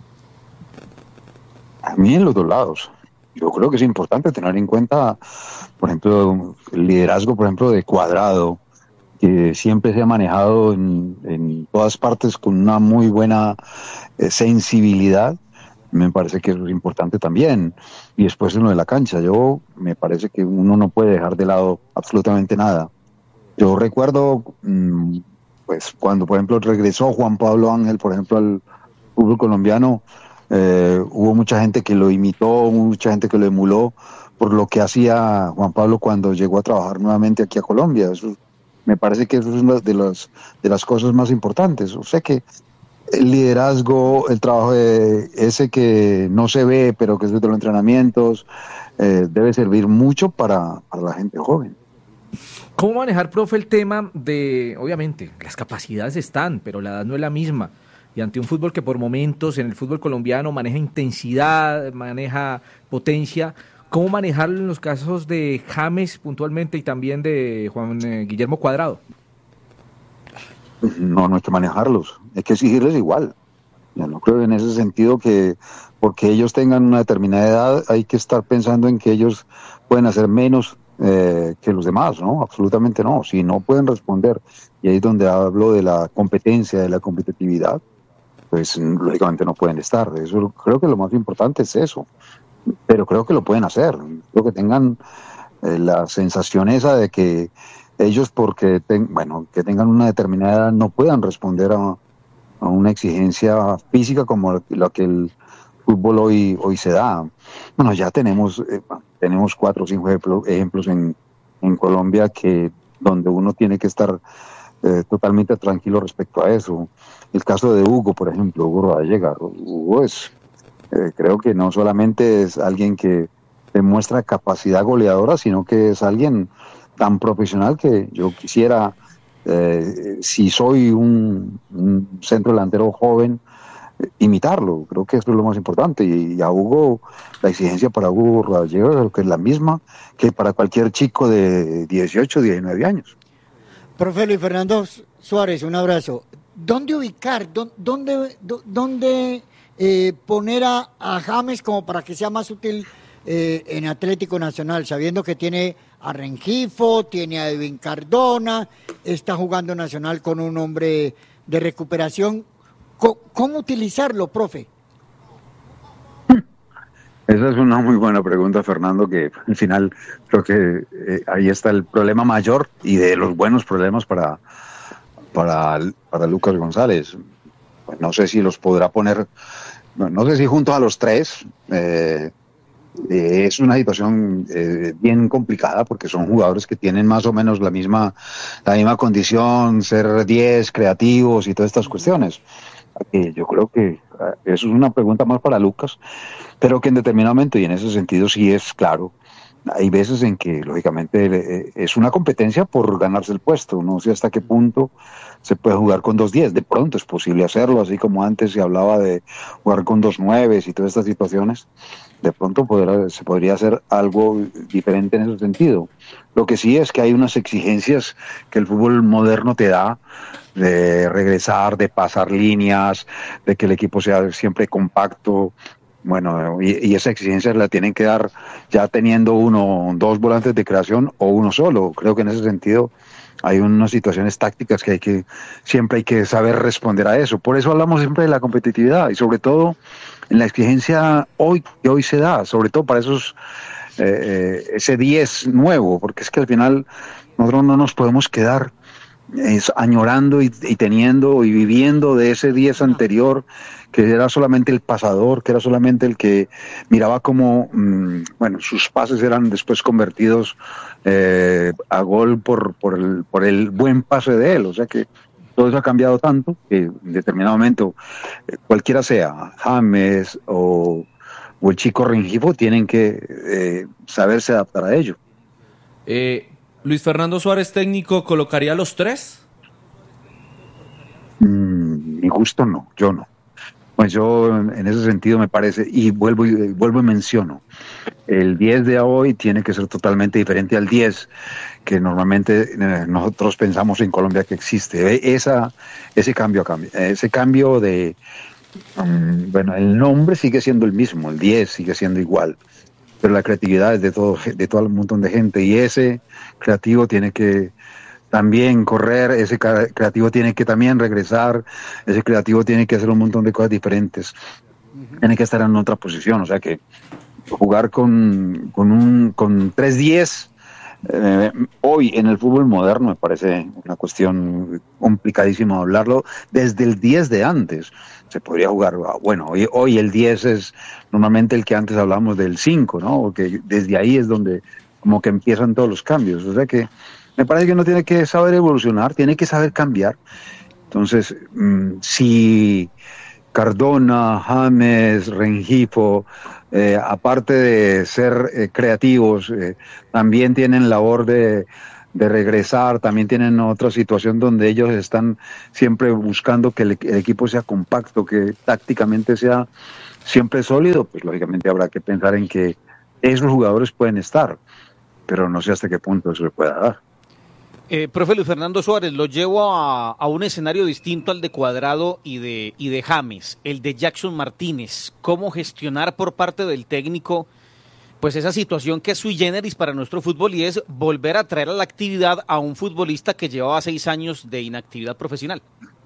S12: A mí en los dos lados. Yo creo que es importante tener en cuenta, por ejemplo, el liderazgo, por ejemplo, de Cuadrado, que siempre se ha manejado en, en todas partes con una muy buena eh, sensibilidad. me parece que eso es importante también. Y después en lo de la cancha, yo me parece que uno no puede dejar de lado absolutamente nada. Yo recuerdo, mmm, pues cuando por ejemplo regresó Juan Pablo Ángel, por ejemplo, al fútbol colombiano, eh, hubo mucha gente que lo imitó, mucha gente que lo emuló por lo que hacía Juan Pablo cuando llegó a trabajar nuevamente aquí a Colombia. Eso, me parece que eso es una de las, de las cosas más importantes. O sea que el liderazgo, el trabajo de ese que no se ve, pero que es desde los entrenamientos, eh, debe servir mucho para, para la gente joven.
S2: ¿Cómo manejar, profe, el tema de, obviamente, las capacidades están, pero la edad no es la misma? Y ante un fútbol que por momentos en el fútbol colombiano maneja intensidad, maneja potencia, ¿cómo manejarlo en los casos de James puntualmente y también de Juan eh, Guillermo Cuadrado?
S12: No, no hay que manejarlos, hay que exigirles igual. Yo no creo en ese sentido que porque ellos tengan una determinada edad hay que estar pensando en que ellos pueden hacer menos eh, que los demás, ¿no? Absolutamente no. Si no pueden responder, y ahí es donde hablo de la competencia, de la competitividad, pues lógicamente no pueden estar. Eso creo que lo más importante es eso, pero creo que lo pueden hacer. Creo que tengan eh, la sensación esa de que ellos porque ten, bueno que tengan una determinada edad no puedan responder a, a una exigencia física como la que el fútbol hoy hoy se da. Bueno, ya tenemos eh, tenemos cuatro o cinco ejemplos, ejemplos en, en Colombia que donde uno tiene que estar eh, totalmente tranquilo respecto a eso. El caso de Hugo, por ejemplo, Hugo Rodallega. Hugo es eh, creo que no solamente es alguien que demuestra capacidad goleadora, sino que es alguien tan profesional que yo quisiera, eh, si soy un, un centro delantero joven, eh, imitarlo. Creo que eso es lo más importante. Y, y a Hugo, la exigencia para Hugo Rodallega creo que es la misma que para cualquier chico de dieciocho, diecinueve años.
S6: Profe Luis Fernando Suárez, un abrazo. ¿Dónde ubicar, dónde, dónde eh, poner a, a James como para que sea más útil eh, en Atlético Nacional, sabiendo que tiene a Rengifo, tiene a Edwin Cardona, está jugando Nacional con un hombre de recuperación? ¿Cómo, cómo utilizarlo, profe?
S12: Esa es una muy buena pregunta, Fernando, que al final creo que eh, ahí está el problema mayor y de los buenos problemas para, para, para Lucas González. Pues no sé si los podrá poner, no, no sé si juntos a los tres. Eh, eh, es una situación eh, bien complicada porque son jugadores que tienen más o menos la misma, la misma condición, ser diez, creativos y todas estas cuestiones. Eh, yo creo que eso es una pregunta más para Lucas, pero que en determinado momento, y en ese sentido sí es claro, hay veces en que lógicamente eh, es una competencia por ganarse el puesto. No sé hasta qué punto se puede jugar con dos diez, de pronto es posible hacerlo, así como antes se hablaba de jugar con dos nueve y todas estas situaciones, de pronto podrá, se podría hacer algo diferente en ese sentido. Lo que sí es que hay unas exigencias que el fútbol moderno te da, de regresar, de pasar líneas, de que el equipo sea siempre compacto. Bueno, y, y esa exigencia la tienen que dar ya teniendo uno, dos volantes de creación o uno solo. Creo que en ese sentido hay unas situaciones tácticas que hay que, siempre hay que saber responder a eso. Por eso hablamos siempre de la competitividad y sobre todo en la exigencia hoy que hoy se da, sobre todo para esos eh, ese diez nuevo, porque es que al final nosotros no nos podemos quedar es añorando y, y teniendo y viviendo de ese diez anterior que era solamente el pasador, que era solamente el que miraba cómo mmm, bueno, sus pases eran después convertidos eh, a gol por, por, el, por el buen pase de él. O sea que todo eso ha cambiado tanto que en determinado momento eh, cualquiera sea James o, o el chico Rengifo tienen que eh, saberse adaptar a ello.
S1: Eh Luis Fernando Suárez, técnico, ¿colocaría a los tres?
S12: Mm, mi gusto no, yo no. Pues yo en ese sentido me parece, y vuelvo y vuelvo y menciono, el diez de hoy tiene que ser totalmente diferente al diez que normalmente eh, nosotros pensamos en Colombia que existe. Esa, ese cambio, ese cambio de, um, bueno, el nombre sigue siendo el mismo, el diez sigue siendo igual, pero la creatividad es de todo, de todo un montón de gente, y ese creativo tiene que también correr, ese creativo tiene que también regresar, ese creativo tiene que hacer un montón de cosas diferentes. tiene que estar en otra posición, o sea que jugar con, con un con tres diez eh, hoy en el fútbol moderno me parece una cuestión complicadísima hablarlo desde el diez de antes. Se podría jugar, bueno, hoy, hoy el diez es normalmente el que antes hablamos del cinco, ¿no? Porque desde ahí es donde como que empiezan todos los cambios, o sea que me parece que uno tiene que saber evolucionar, tiene que saber cambiar. Entonces, mmm, si Cardona, James, Rengifo, eh, aparte de ser eh, creativos, eh, también tienen labor de, de regresar, también tienen otra situación donde ellos están siempre buscando que el, el equipo sea compacto, que tácticamente sea siempre sólido, pues lógicamente habrá que pensar en que esos jugadores pueden estar, pero no sé hasta qué punto eso se pueda dar.
S5: Eh, profe Luis Fernando Suárez, lo llevo a, a un escenario distinto al de Cuadrado y de, y de James, el de Jackson Martínez. ¿Cómo gestionar por parte del técnico pues esa situación que es sui generis para nuestro fútbol y es volver a traer a la actividad a un futbolista que llevaba seis años de inactividad profesional?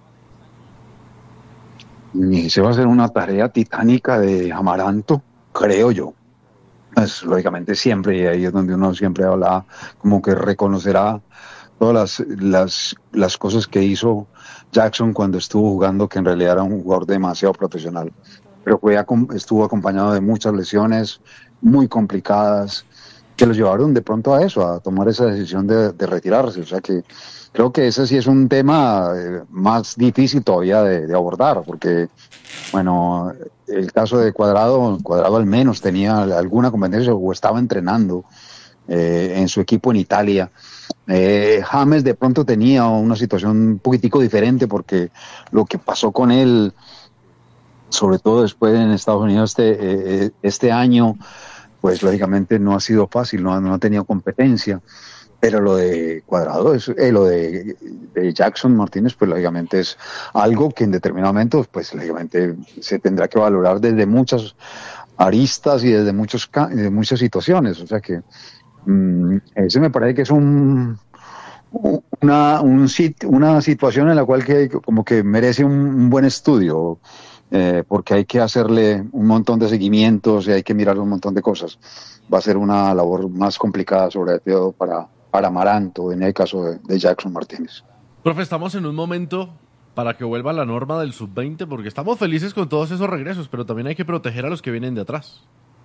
S12: Y se va a hacer una tarea titánica de Amaranto, creo yo. Pues, lógicamente siempre, y ahí es donde uno siempre habla, como que reconocerá todas las, las, las cosas que hizo Jackson cuando estuvo jugando, que en realidad era un jugador demasiado profesional. Pero fue, estuvo acompañado de muchas lesiones muy complicadas que los llevaron de pronto a eso, a tomar esa decisión de, de retirarse. O sea que creo que ese sí es un tema eh, más difícil todavía de, de abordar, porque, bueno, el caso de Cuadrado, Cuadrado al menos tenía alguna competencia o estaba entrenando eh, en su equipo en Italia. Eh, James de pronto tenía una situación un poquitico diferente porque lo que pasó con él, sobre todo después en Estados Unidos este, eh, este año, pues lógicamente no ha sido fácil, no, no ha tenido competencia, pero lo de Cuadrado, es, eh, lo de, de Jackson Martínez, pues lógicamente es algo que en determinado momento, pues lógicamente se tendrá que valorar desde muchas aristas y desde muchos, de muchas situaciones, o sea que mmm, ese me parece que es un una, un sit, una situación en la cual que como que merece un, un buen estudio, eh, porque hay que hacerle un montón de seguimientos y hay que mirar un montón de cosas. Va a ser una labor más complicada, sobre todo para, para Amaranto, en el caso de, de Jackson Martínez.
S3: Profe, estamos en un momento para que vuelva la norma del sub veinte, porque estamos felices con todos esos regresos, pero también hay que proteger a los que vienen de atrás.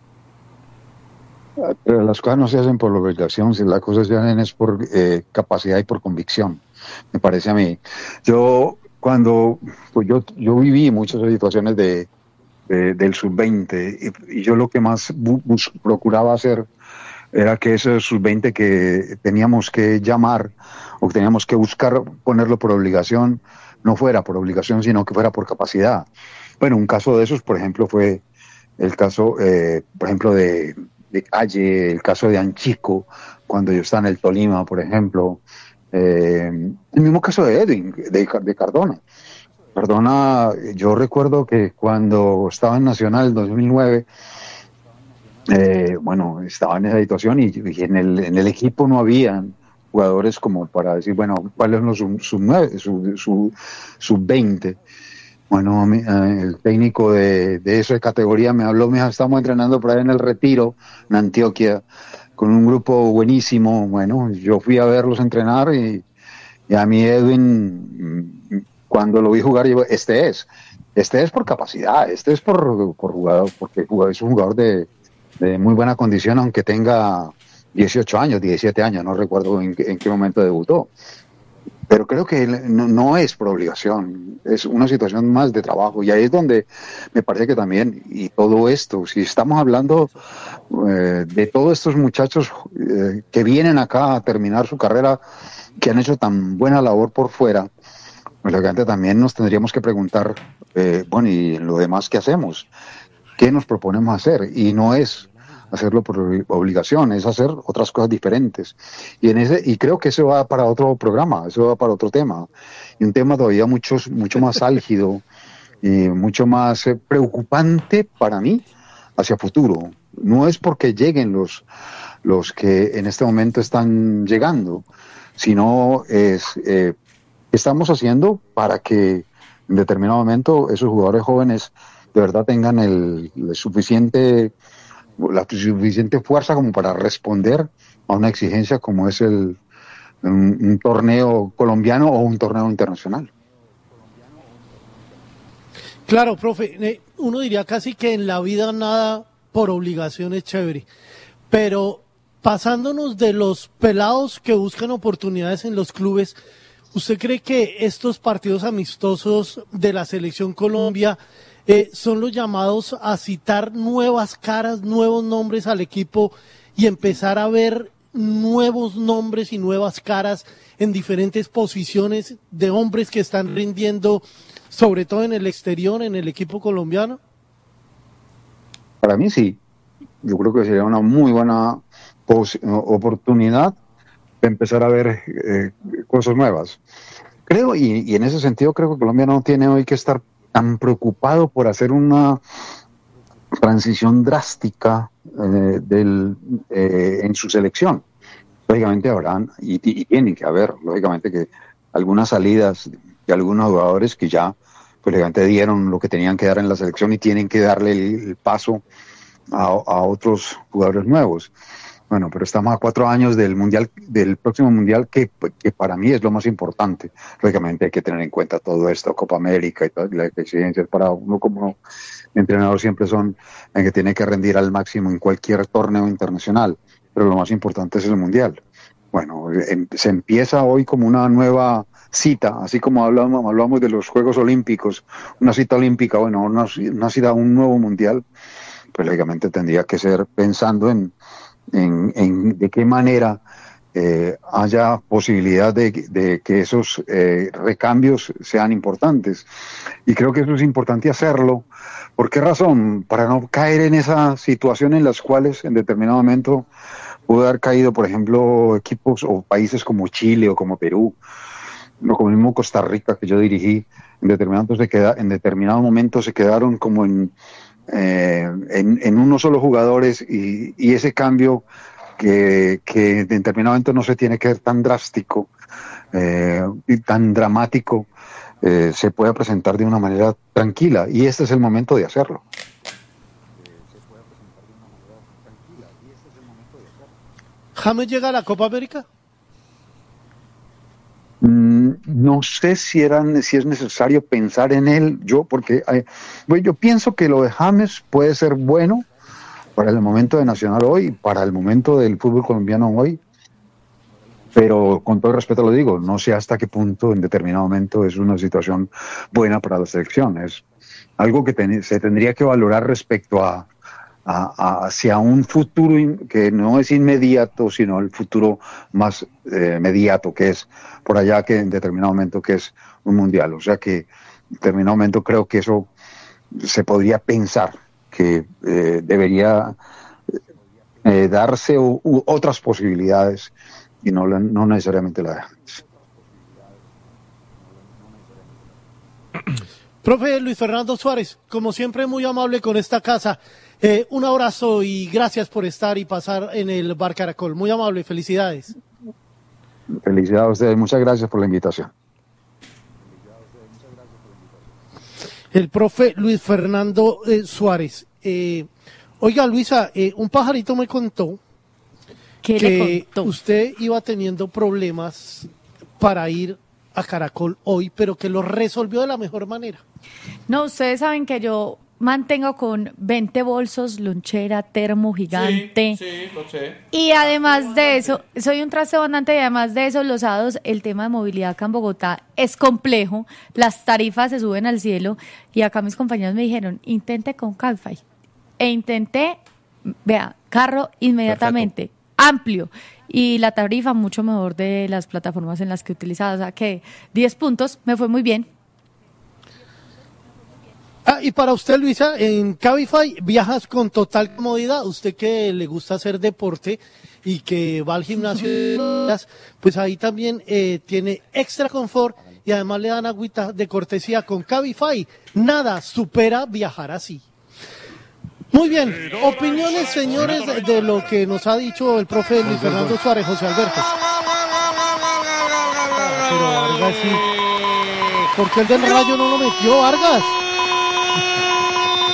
S12: Pero las cosas no se hacen por obligación, si las cosas se hacen es por eh, capacidad y por convicción, me parece a mí. Yo cuando pues yo yo viví muchas situaciones de, de del sub veinte y, y yo lo que más bu, bus, procuraba hacer era que ese sub veinte que teníamos que llamar o que teníamos que buscar ponerlo por obligación, no fuera por obligación, sino que fuera por capacidad. Bueno, un caso de esos, por ejemplo, fue el caso, eh, por ejemplo, de de Calle, el caso de Anchico, cuando yo estaba en el Tolima, por ejemplo, eh, el mismo caso de Edwin, de, de Cardona. Cardona, yo recuerdo que cuando estaba en Nacional en dos mil nueve, eh, bueno, estaba en esa situación y, y en, el, en el equipo no habían jugadores como para decir, bueno, ¿cuáles son los sub, sub nueve, sub, sub, sub veinte? Bueno, el técnico de, de esa categoría me habló, me dijo, estamos entrenando por ahí en el Retiro, en Antioquia, con un grupo buenísimo. Bueno, yo fui a verlos entrenar y, y a mí Edwin, cuando lo vi jugar, yo, este es, este es por capacidad, este es por, por jugador, porque es un jugador de, de muy buena condición, aunque tenga dieciocho años, diecisiete años, no recuerdo en, en qué momento debutó. Pero creo que no, no es por obligación, es una situación más de trabajo y ahí es donde me parece que también, y todo esto, si estamos hablando eh, de todos estos muchachos eh, que vienen acá a terminar su carrera, que han hecho tan buena labor por fuera, pues lógicamente también nos tendríamos que preguntar, eh, bueno, ¿y lo demás qué hacemos? ¿Qué nos proponemos hacer? Y no es hacerlo por obligación, es hacer otras cosas diferentes. Y en ese y creo que eso va para otro programa, eso va para otro tema. Y un tema todavía mucho, mucho más álgido y mucho más eh, preocupante para mí hacia futuro. No es porque lleguen los, los que en este momento están llegando, sino es eh, qué estamos haciendo para que en determinado momento esos jugadores jóvenes de verdad tengan el, el suficiente, la suficiente fuerza como para responder a una exigencia como es el un, un torneo colombiano o un torneo internacional.
S4: Claro, profe, eh, uno diría casi que en la vida nada por obligación es chévere, pero pasándonos de los pelados que buscan oportunidades en los clubes, ¿usted cree que estos partidos amistosos de la Selección Colombia eh, son los llamados a citar nuevas caras, nuevos nombres al equipo y empezar a ver nuevos nombres y nuevas caras en diferentes posiciones de hombres que están rindiendo, sobre todo en el exterior, en el equipo colombiano?
S12: Para mí sí, yo creo que sería una muy buena pos- oportunidad de empezar a ver eh, cosas nuevas. Creo, y, y en ese sentido creo que Colombia no tiene hoy que estar tan preocupado por hacer una transición drástica eh, del, eh, en su selección. Lógicamente habrán, y, y tienen que haber, lógicamente, que algunas salidas de algunos jugadores que ya pues lógicamente dieron lo que tenían que dar en la selección y tienen que darle el, el paso a, a otros jugadores nuevos. Bueno, pero estamos a cuatro años del mundial, del próximo mundial, que, que para mí es lo más importante. Lógicamente hay que tener en cuenta todo esto, Copa América y todas las exigencias para uno como entrenador siempre son en que tiene que rendir al máximo en cualquier torneo internacional, pero lo más importante es el mundial. Bueno, em, se empieza hoy como una nueva cita, así como hablamos, hablamos de los Juegos Olímpicos, una cita olímpica, bueno, una, una cita a un nuevo mundial, pues lógicamente tendría que ser pensando en En, en de qué manera eh, haya posibilidad de, de que esos eh, recambios sean importantes. Y creo que eso es importante hacerlo. ¿Por qué razón? Para no caer en esa situación en las cuales en determinado momento pudo haber caído, por ejemplo, equipos o países como Chile o como Perú, o como el mismo Costa Rica que yo dirigí, en determinado, se queda, en determinado momento se quedaron como en Eh, en, en unos solo jugadores y, y ese cambio que, que en determinado momento no se tiene que ver tan drástico eh, y tan dramático, eh, se puede presentar de una manera tranquila y este es el momento de hacerlo.
S4: ¿James llega a la Copa América?
S12: No sé si, eran, si es necesario pensar en él, yo, porque eh, bueno, yo pienso que lo de James puede ser bueno para el momento de Nacional hoy, para el momento del fútbol colombiano hoy, pero con todo el respeto lo digo, no sé hasta qué punto en determinado momento es una situación buena para la selección. Es algo que ten, se tendría que valorar respecto a, a, a hacia un futuro in, que no es inmediato, sino el futuro más eh, mediato, que es por allá, que en determinado momento que es un mundial. O sea que en determinado momento creo que eso se podría pensar que eh, debería eh, darse u, u otras posibilidades y no, no necesariamente la de antes.
S4: Profe Luis Fernando Suárez, como siempre muy amable con esta casa. Eh, un abrazo y gracias por estar y pasar en el Bar Caracol. Muy amable, felicidades.
S12: Felicidades a ustedes, muchas gracias por la invitación.
S4: El profe Luis Fernando eh, Suárez. Eh, oiga, Luisa, eh, un pajarito me contó
S10: ¿Qué
S4: que
S10: le contó?
S4: usted iba teniendo problemas para ir a Caracol hoy, pero que lo resolvió de la mejor manera.
S10: No, ustedes saben que yo mantengo con veinte bolsos, lonchera, termo gigante.
S1: Sí, sí, lo sé.
S10: Y además de eso, soy un traste abundante y además de eso, los sábados, el tema de movilidad acá en Bogotá es complejo, las tarifas se suben al cielo y acá mis compañeros me dijeron, intente con Cabify. E intenté, vea, carro inmediatamente, perfecto, amplio, y la tarifa mucho mejor de las plataformas en las que he utilizado, o sea que diez puntos, me fue muy bien.
S4: Ah, y para usted, Luisa, en Cabify viajas con total comodidad. Usted que le gusta hacer deporte y que va al gimnasio, pues ahí también eh, tiene extra confort y además le dan agüita de cortesía con Cabify. Nada supera viajar así. Muy bien, opiniones, señores, de lo que nos ha dicho el profe Luis Fernando Suárez, José Alberto. Ah, pero Vargas sí. ¿Por qué el del Rayo no lo metió, Vargas?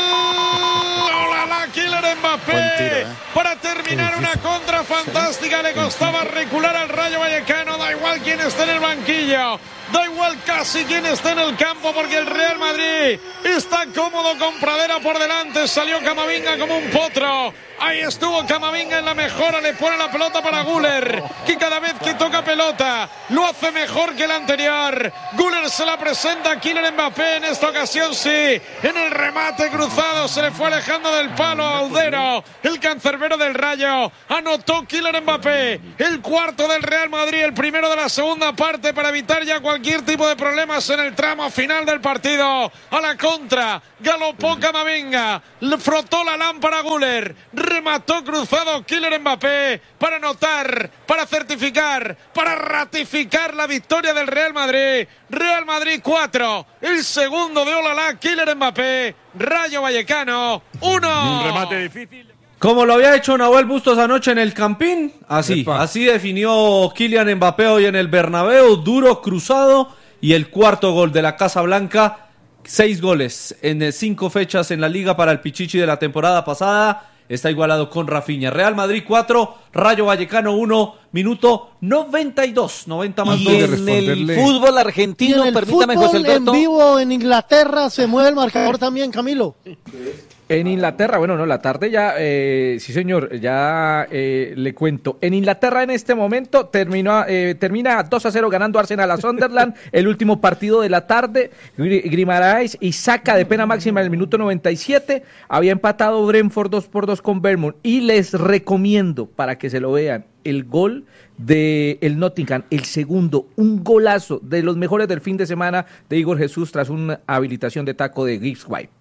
S13: Kylian Mbappé
S14: Buen tiro, ¿eh?
S13: para terminar una contra fantástica. Le costaba recular al Rayo Vallecano. Da igual quién esté en el banquillo. Da igual casi quién esté en el campo porque el Real Madrid está cómodo con Pradera por delante. Salió Camavinga como un potro. Ahí estuvo Camavinga en la mejora. Le pone la pelota para Güler, que cada vez que toca pelota lo hace mejor que el anterior. Güler se la presenta a Kylian Mbappé. En esta ocasión sí. En el remate cruzado se le fue alejando del palo a Audero. El cancerbero del Rayo. Anotó Kylian Mbappé. El cuarto del Real Madrid. El primero de la segunda parte para evitar ya cualquier tipo de problemas en el tramo final del partido. A la contra. Galopó Camavinga. Le frotó la lámpara Güler. Remató cruzado Kylian Mbappé para anotar, para certificar, para ratificar la victoria del Real Madrid. Real Madrid cuatro, el segundo de Olalá, Kylian Mbappé. Rayo Vallecano uno.
S9: Un remate difícil.
S1: Como lo había hecho Nahuel Bustos anoche en el Campín, así,
S9: Epa.
S1: así definió Kylian Mbappé hoy en el Bernabéu, duro, cruzado, y el cuarto gol de la Casa Blanca. Seis goles en eh, cinco fechas en la Liga para el Pichichi de la temporada pasada. Está igualado con Rafinha. Real Madrid cuatro, Rayo Vallecano uno, minuto noventa y dos, noventa más
S5: Y
S1: dos.
S5: en el fútbol
S4: Y
S5: argentino,
S4: en el
S5: permítame,
S4: fútbol
S5: José Alberto.
S4: en vivo en Inglaterra se mueve el marcador también, Camilo.
S2: En Inglaterra, bueno, no, la tarde ya, eh, sí señor, ya eh, le cuento. En Inglaterra en este momento terminó, eh, termina dos a cero ganando Arsenal a Sunderland, el último partido de la tarde. Gri- Guimaraes y saca de pena máxima en el minuto noventa y siete. Había empatado Brentford dos por dos con Bournemouth. Y les recomiendo, para que se lo vean, el gol de el Nottingham, el segundo, un golazo de los mejores del fin de semana de Igor Jesús tras una habilitación de taco de Gibbs White.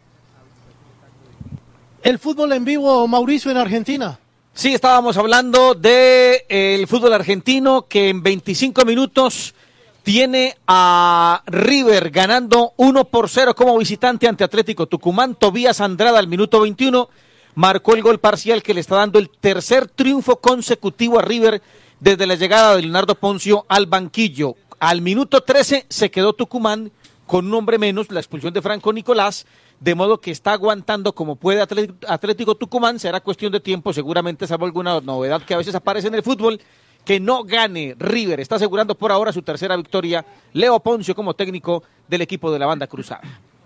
S4: El fútbol en vivo, Mauricio, en Argentina.
S5: Sí, estábamos hablando de eh, el fútbol argentino que en veinticinco minutos tiene a River ganando uno por cero como visitante ante Atlético Tucumán. Tobías Andrada al minuto veintiuno marcó el gol parcial que le está dando el tercer triunfo consecutivo a River desde la llegada de Leonardo Poncio al banquillo. Al minuto trece se quedó Tucumán con un hombre menos, la expulsión de Franco Nicolás, de modo que está aguantando como puede Atlético Tucumán. Será cuestión de tiempo, seguramente, salvo alguna novedad que a veces aparece en el fútbol, que no gane River. Está asegurando por ahora su tercera victoria Leo Poncio como técnico del equipo de la banda cruzada.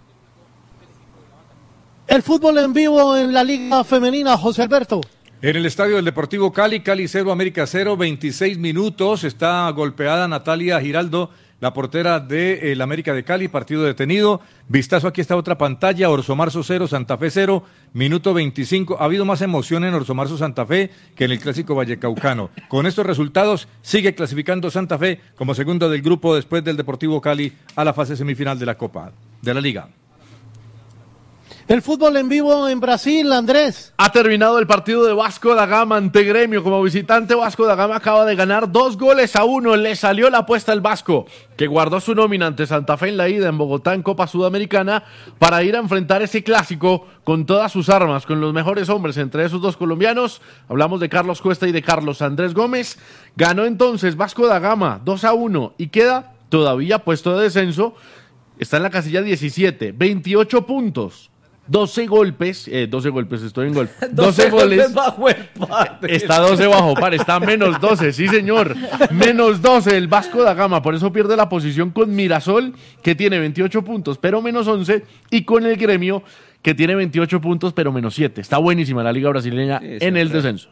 S4: El fútbol en vivo en la Liga Femenina, José Alberto.
S9: En el estadio del Deportivo Cali, Cali cero, América cero, veintiséis minutos. Está golpeada Natalia Giraldo, la portera de el América de Cali, partido detenido. Vistazo, aquí está otra pantalla, Orso Marzo cero, Santa Fe cero, minuto veinticinco. Ha habido más emoción en Orso Marzo Santa Fe que en el clásico vallecaucano. Con estos resultados sigue clasificando Santa Fe como segundo del grupo después del Deportivo Cali a la fase semifinal de la Copa de la Liga.
S4: El fútbol en vivo en Brasil, Andrés.
S3: Ha terminado el partido de Vasco da Gama ante Gremio. Como visitante, Vasco da Gama acaba de ganar dos goles a uno. Le salió la apuesta al Vasco, que guardó su nómina ante Santa Fe en la ida en Bogotá en Copa Sudamericana para ir a enfrentar ese clásico con todas sus armas, con los mejores hombres entre esos dos colombianos. Hablamos de Carlos Cuesta y de Carlos Andrés Gómez. Ganó entonces Vasco da Gama dos a uno y queda todavía puesto de descenso. Está en la casilla diecisiete, veintiocho puntos. doce golpes, eh, doce golpes, estoy en golpe. doce goles.
S1: Bajo el par.
S3: Está doce bajo par, está menos doce, sí señor. Menos doce el Vasco da Gama, por eso pierde la posición con Mirasol, que tiene veintiocho puntos, pero menos once, y con el Gremio, que tiene veintiocho puntos, pero menos siete. Está buenísima la Liga Brasileña
S1: Sí,
S3: en el
S1: sí.
S3: descenso.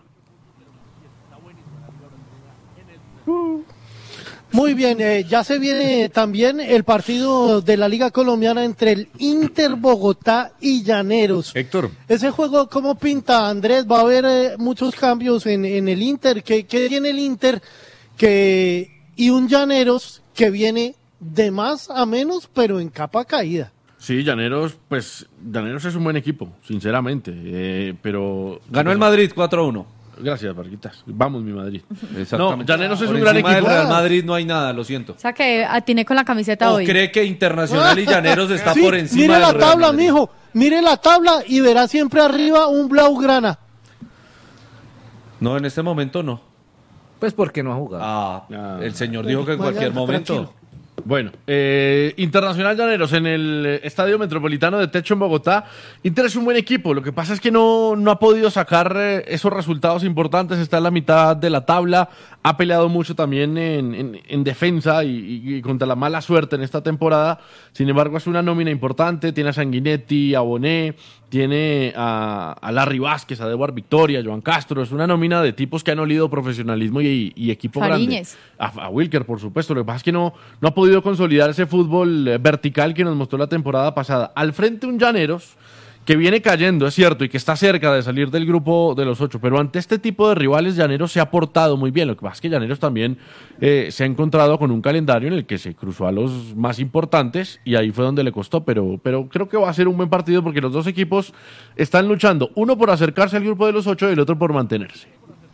S4: Muy bien, eh, ya se viene también el partido de la Liga Colombiana entre el Inter Bogotá y Llaneros.
S9: Héctor.
S4: Ese juego, ¿cómo pinta, Andrés? Va a haber eh, muchos cambios en, en el Inter. ¿Qué, qué tiene el Inter? Que, y un Llaneros que viene de más a menos, pero en capa caída.
S3: Sí, Llaneros, pues Llaneros es un buen equipo, sinceramente, eh, pero...
S1: Ganó el Madrid cuatro a uno.
S3: Gracias, Barquitas. Vamos, mi Madrid.
S1: Exactamente.
S3: No, Llaneros es
S1: Por
S3: un gran
S1: encima
S3: equipo.
S1: del Real Madrid no hay nada, lo siento.
S10: O sea que atiné con la camiseta
S1: ¿O
S10: hoy.
S1: cree que Internacional y Llaneros está
S4: Sí,
S1: por encima
S4: mire
S1: del
S4: la
S1: Real
S4: tabla,
S1: Madrid?
S4: mijo. Mire la tabla y verá siempre arriba un Blaugrana.
S1: No, en este momento no.
S2: Pues porque no ha jugado.
S1: Ah,
S3: Ah.
S1: el señor dijo que en
S4: Mañana,
S1: cualquier momento.
S4: tranquilo.
S3: Bueno, eh, Internacional Llaneros en el Estadio Metropolitano de Techo en Bogotá. Inter es un buen equipo, lo que pasa es que no, no ha podido sacar eh, esos resultados importantes, está en la mitad de la tabla, ha peleado mucho también en, en, en defensa y, y, y contra la mala suerte en esta temporada. Sin embargo, es una nómina importante, tiene a Sanguinetti, a Bonet, tiene a, a Larry Vázquez, a Dewar Victoria, a Joan Castro, es una nómina de tipos que han olido profesionalismo y, y equipo
S10: Fariñez.
S3: grande. A, a Wilker, por supuesto, lo que pasa es que no, no ha podido consolidar ese fútbol eh, vertical que nos mostró la temporada pasada. Al frente un Llaneros que viene cayendo, es cierto, y que está cerca de salir del grupo de los ocho, pero ante este tipo de rivales Llaneros se ha portado muy bien. Lo que pasa es que Llaneros también eh, se ha encontrado con un calendario en el que se cruzó a los más importantes y ahí fue donde le costó, pero, pero creo que va a ser un buen partido porque los dos equipos están luchando, uno por acercarse al grupo de los ocho y el otro por mantenerse.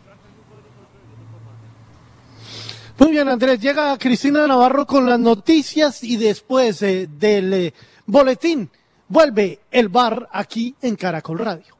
S4: Muy bien, Andrés, llega Cristina Navarro con las noticias y después eh, del eh, boletín vuelve el V A R aquí en Caracol Radio.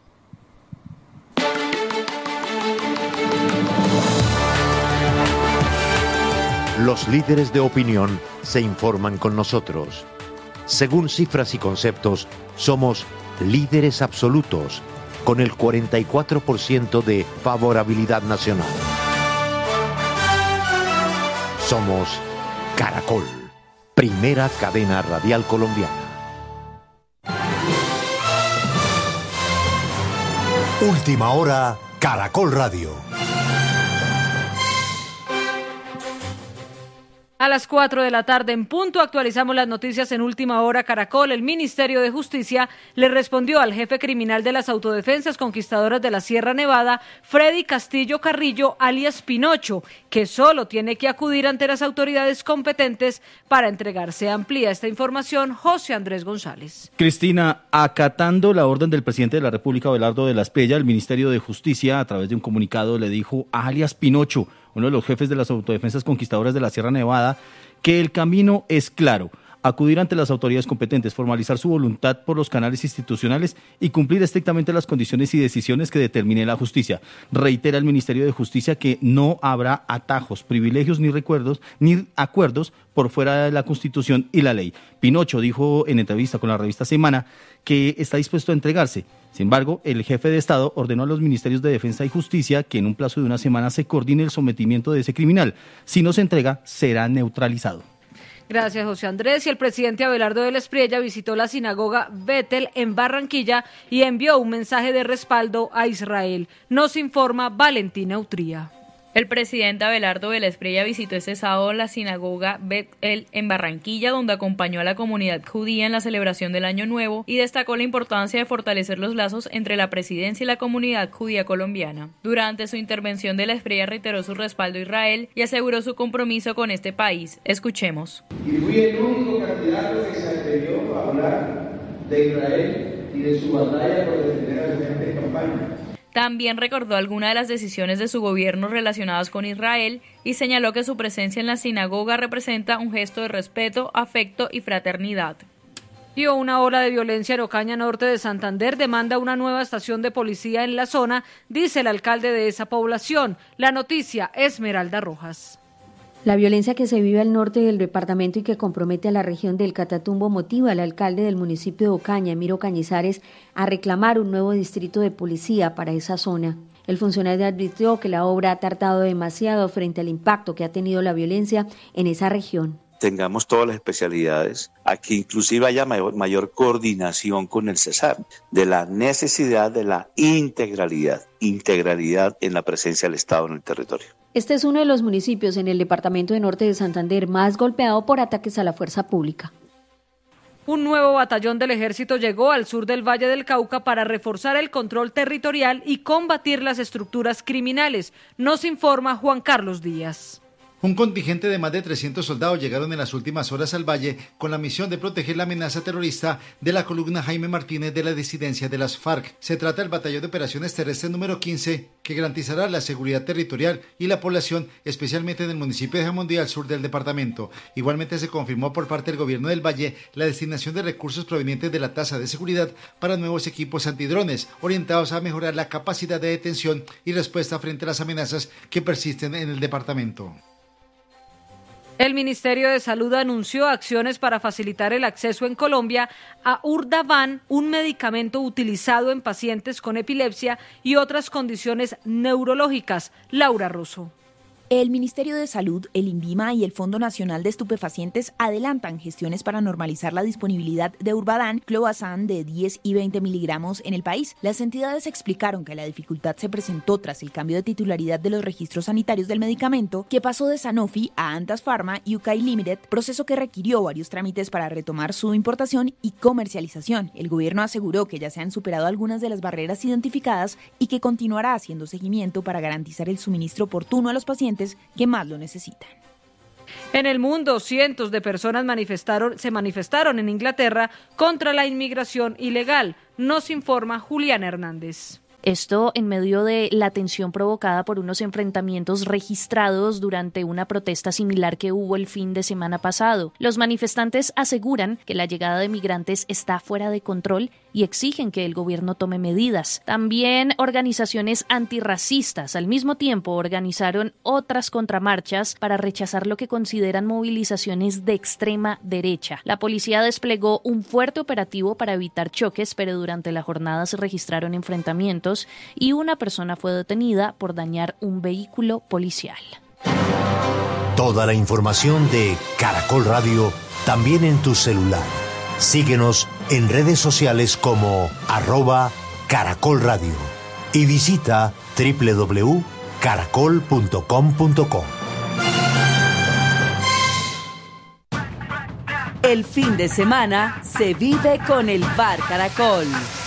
S14: Los líderes de opinión se informan con nosotros. Según cifras y conceptos, somos líderes absolutos, con el cuarenta y cuatro por ciento de favorabilidad nacional. Somos Caracol, primera cadena radial colombiana.
S15: Última hora, Caracol Radio.
S16: A las cuatro de la tarde en punto actualizamos las noticias en Última Hora Caracol. El Ministerio de Justicia le respondió al jefe criminal de las autodefensas conquistadoras de la Sierra Nevada, Freddy Castillo Carrillo, alias Pinocho, que solo tiene que acudir ante las autoridades competentes para entregarse. Amplía esta información José Andrés González.
S17: Cristina, acatando la orden del presidente de la República, Abelardo de la Espriella, el Ministerio de Justicia, a través de un comunicado, le dijo a alias Pinocho, uno de los jefes de las autodefensas conquistadoras de la Sierra Nevada, que el camino es claro: acudir ante las autoridades competentes, formalizar su voluntad por los canales institucionales y cumplir estrictamente las condiciones y decisiones que determine la justicia. Reitera el Ministerio de Justicia que no habrá atajos, privilegios ni recuerdos ni acuerdos por fuera de la Constitución y la ley. Pinocho dijo en entrevista con la revista Semana que está dispuesto a entregarse. Sin embargo, el jefe de Estado ordenó a los ministerios de Defensa y Justicia que en un plazo de una semana se coordine el sometimiento de ese criminal. Si no se entrega, será neutralizado.
S16: Gracias, José Andrés. Y el presidente Abelardo de la Espriella visitó la sinagoga Betel en Barranquilla y envió un mensaje de respaldo a Israel. Nos informa Valentina Utría.
S18: El presidente Abelardo de la Espriella visitó este sábado la sinagoga Bet-El en Barranquilla, donde acompañó a la comunidad judía en la celebración del Año Nuevo y destacó la importancia de fortalecer los lazos entre la presidencia y la comunidad judía colombiana. Durante su intervención, de la Espriella reiteró su respaldo a Israel y aseguró su compromiso con este país. Escuchemos.
S19: Y fui el único candidato que se atrevió a hablar de Israel y de su batalla por defender a su gente en campaña.
S18: También recordó algunas de las decisiones de su gobierno relacionadas con Israel y señaló que su presencia en la sinagoga representa un gesto de respeto, afecto y fraternidad.
S16: Y una ola de violencia en Ocaña, norte de Santander, demanda una nueva estación de policía en la zona, dice el alcalde de esa población. La noticia, Esmeralda Rojas.
S20: La violencia que se vive al norte del departamento y que compromete a la región del Catatumbo motiva al alcalde del municipio de Ocaña, Emiro Cañizares, a reclamar un nuevo distrito de policía para esa zona. El funcionario advirtió que la obra ha tardado demasiado frente al impacto que ha tenido la violencia en esa región.
S21: Tengamos todas las especialidades, a que inclusive haya mayor, mayor coordinación con el Cesar, de la necesidad de la integralidad, integralidad en la presencia del Estado en el territorio.
S20: Este es uno de los municipios en el departamento de Norte de Santander más golpeado por ataques a la fuerza pública.
S16: Un nuevo batallón del ejército llegó al sur del Valle del Cauca para reforzar el control territorial y combatir las estructuras criminales. Nos informa Juan Carlos Díaz.
S22: Un contingente de más de trescientos soldados llegaron en las últimas horas al valle con la misión de proteger la amenaza terrorista de la columna Jaime Martínez de la disidencia de las FARC. Se trata del Batallón de Operaciones Terrestres número quince, que garantizará la seguridad territorial y la población, especialmente en el municipio de Jamundí, al sur del departamento. Igualmente se confirmó por parte del gobierno del valle la destinación de recursos provenientes de la tasa de seguridad para nuevos equipos antidrones, orientados a mejorar la capacidad de detención y respuesta frente a las amenazas que persisten en el departamento.
S16: El Ministerio de Salud anunció acciones para facilitar el acceso en Colombia a Urdavan, un medicamento utilizado en pacientes con epilepsia y otras condiciones neurológicas. Laura Russo.
S8: El Ministerio de Salud, el INVIMA y el Fondo Nacional de Estupefacientes adelantan gestiones para normalizar la disponibilidad de Urbadan, clobazam de diez y veinte miligramos en el país. Las entidades explicaron que la dificultad se presentó tras el cambio de titularidad de los registros sanitarios del medicamento, que pasó de Sanofi a Antas Pharma U K Limited, proceso que requirió varios trámites para retomar su importación y comercialización. El gobierno aseguró que ya se han superado algunas de las barreras identificadas y que continuará haciendo seguimiento para garantizar el suministro oportuno a los pacientes que más lo necesitan.
S16: En el mundo, cientos de personas manifestaron, se manifestaron en Inglaterra contra la inmigración ilegal. Nos informa Juliana Hernández.
S11: Esto en medio de la tensión provocada por unos enfrentamientos registrados durante una protesta similar que hubo el fin de semana pasado. Los manifestantes aseguran que la llegada de migrantes está fuera de control y exigen que el gobierno tome medidas. También organizaciones antirracistas al mismo tiempo organizaron otras contramarchas para rechazar lo que consideran movilizaciones de extrema derecha. La policía desplegó un fuerte operativo para evitar choques, pero durante la jornada se registraron enfrentamientos y una persona fue detenida por dañar un vehículo policial.
S15: Toda la información de Caracol Radio también en tu celular. Síguenos en redes sociales como arroba Caracol Radio y visita doble u doble u doble u punto caracol punto com punto co.
S23: El fin de semana se vive con el Bar Caracol.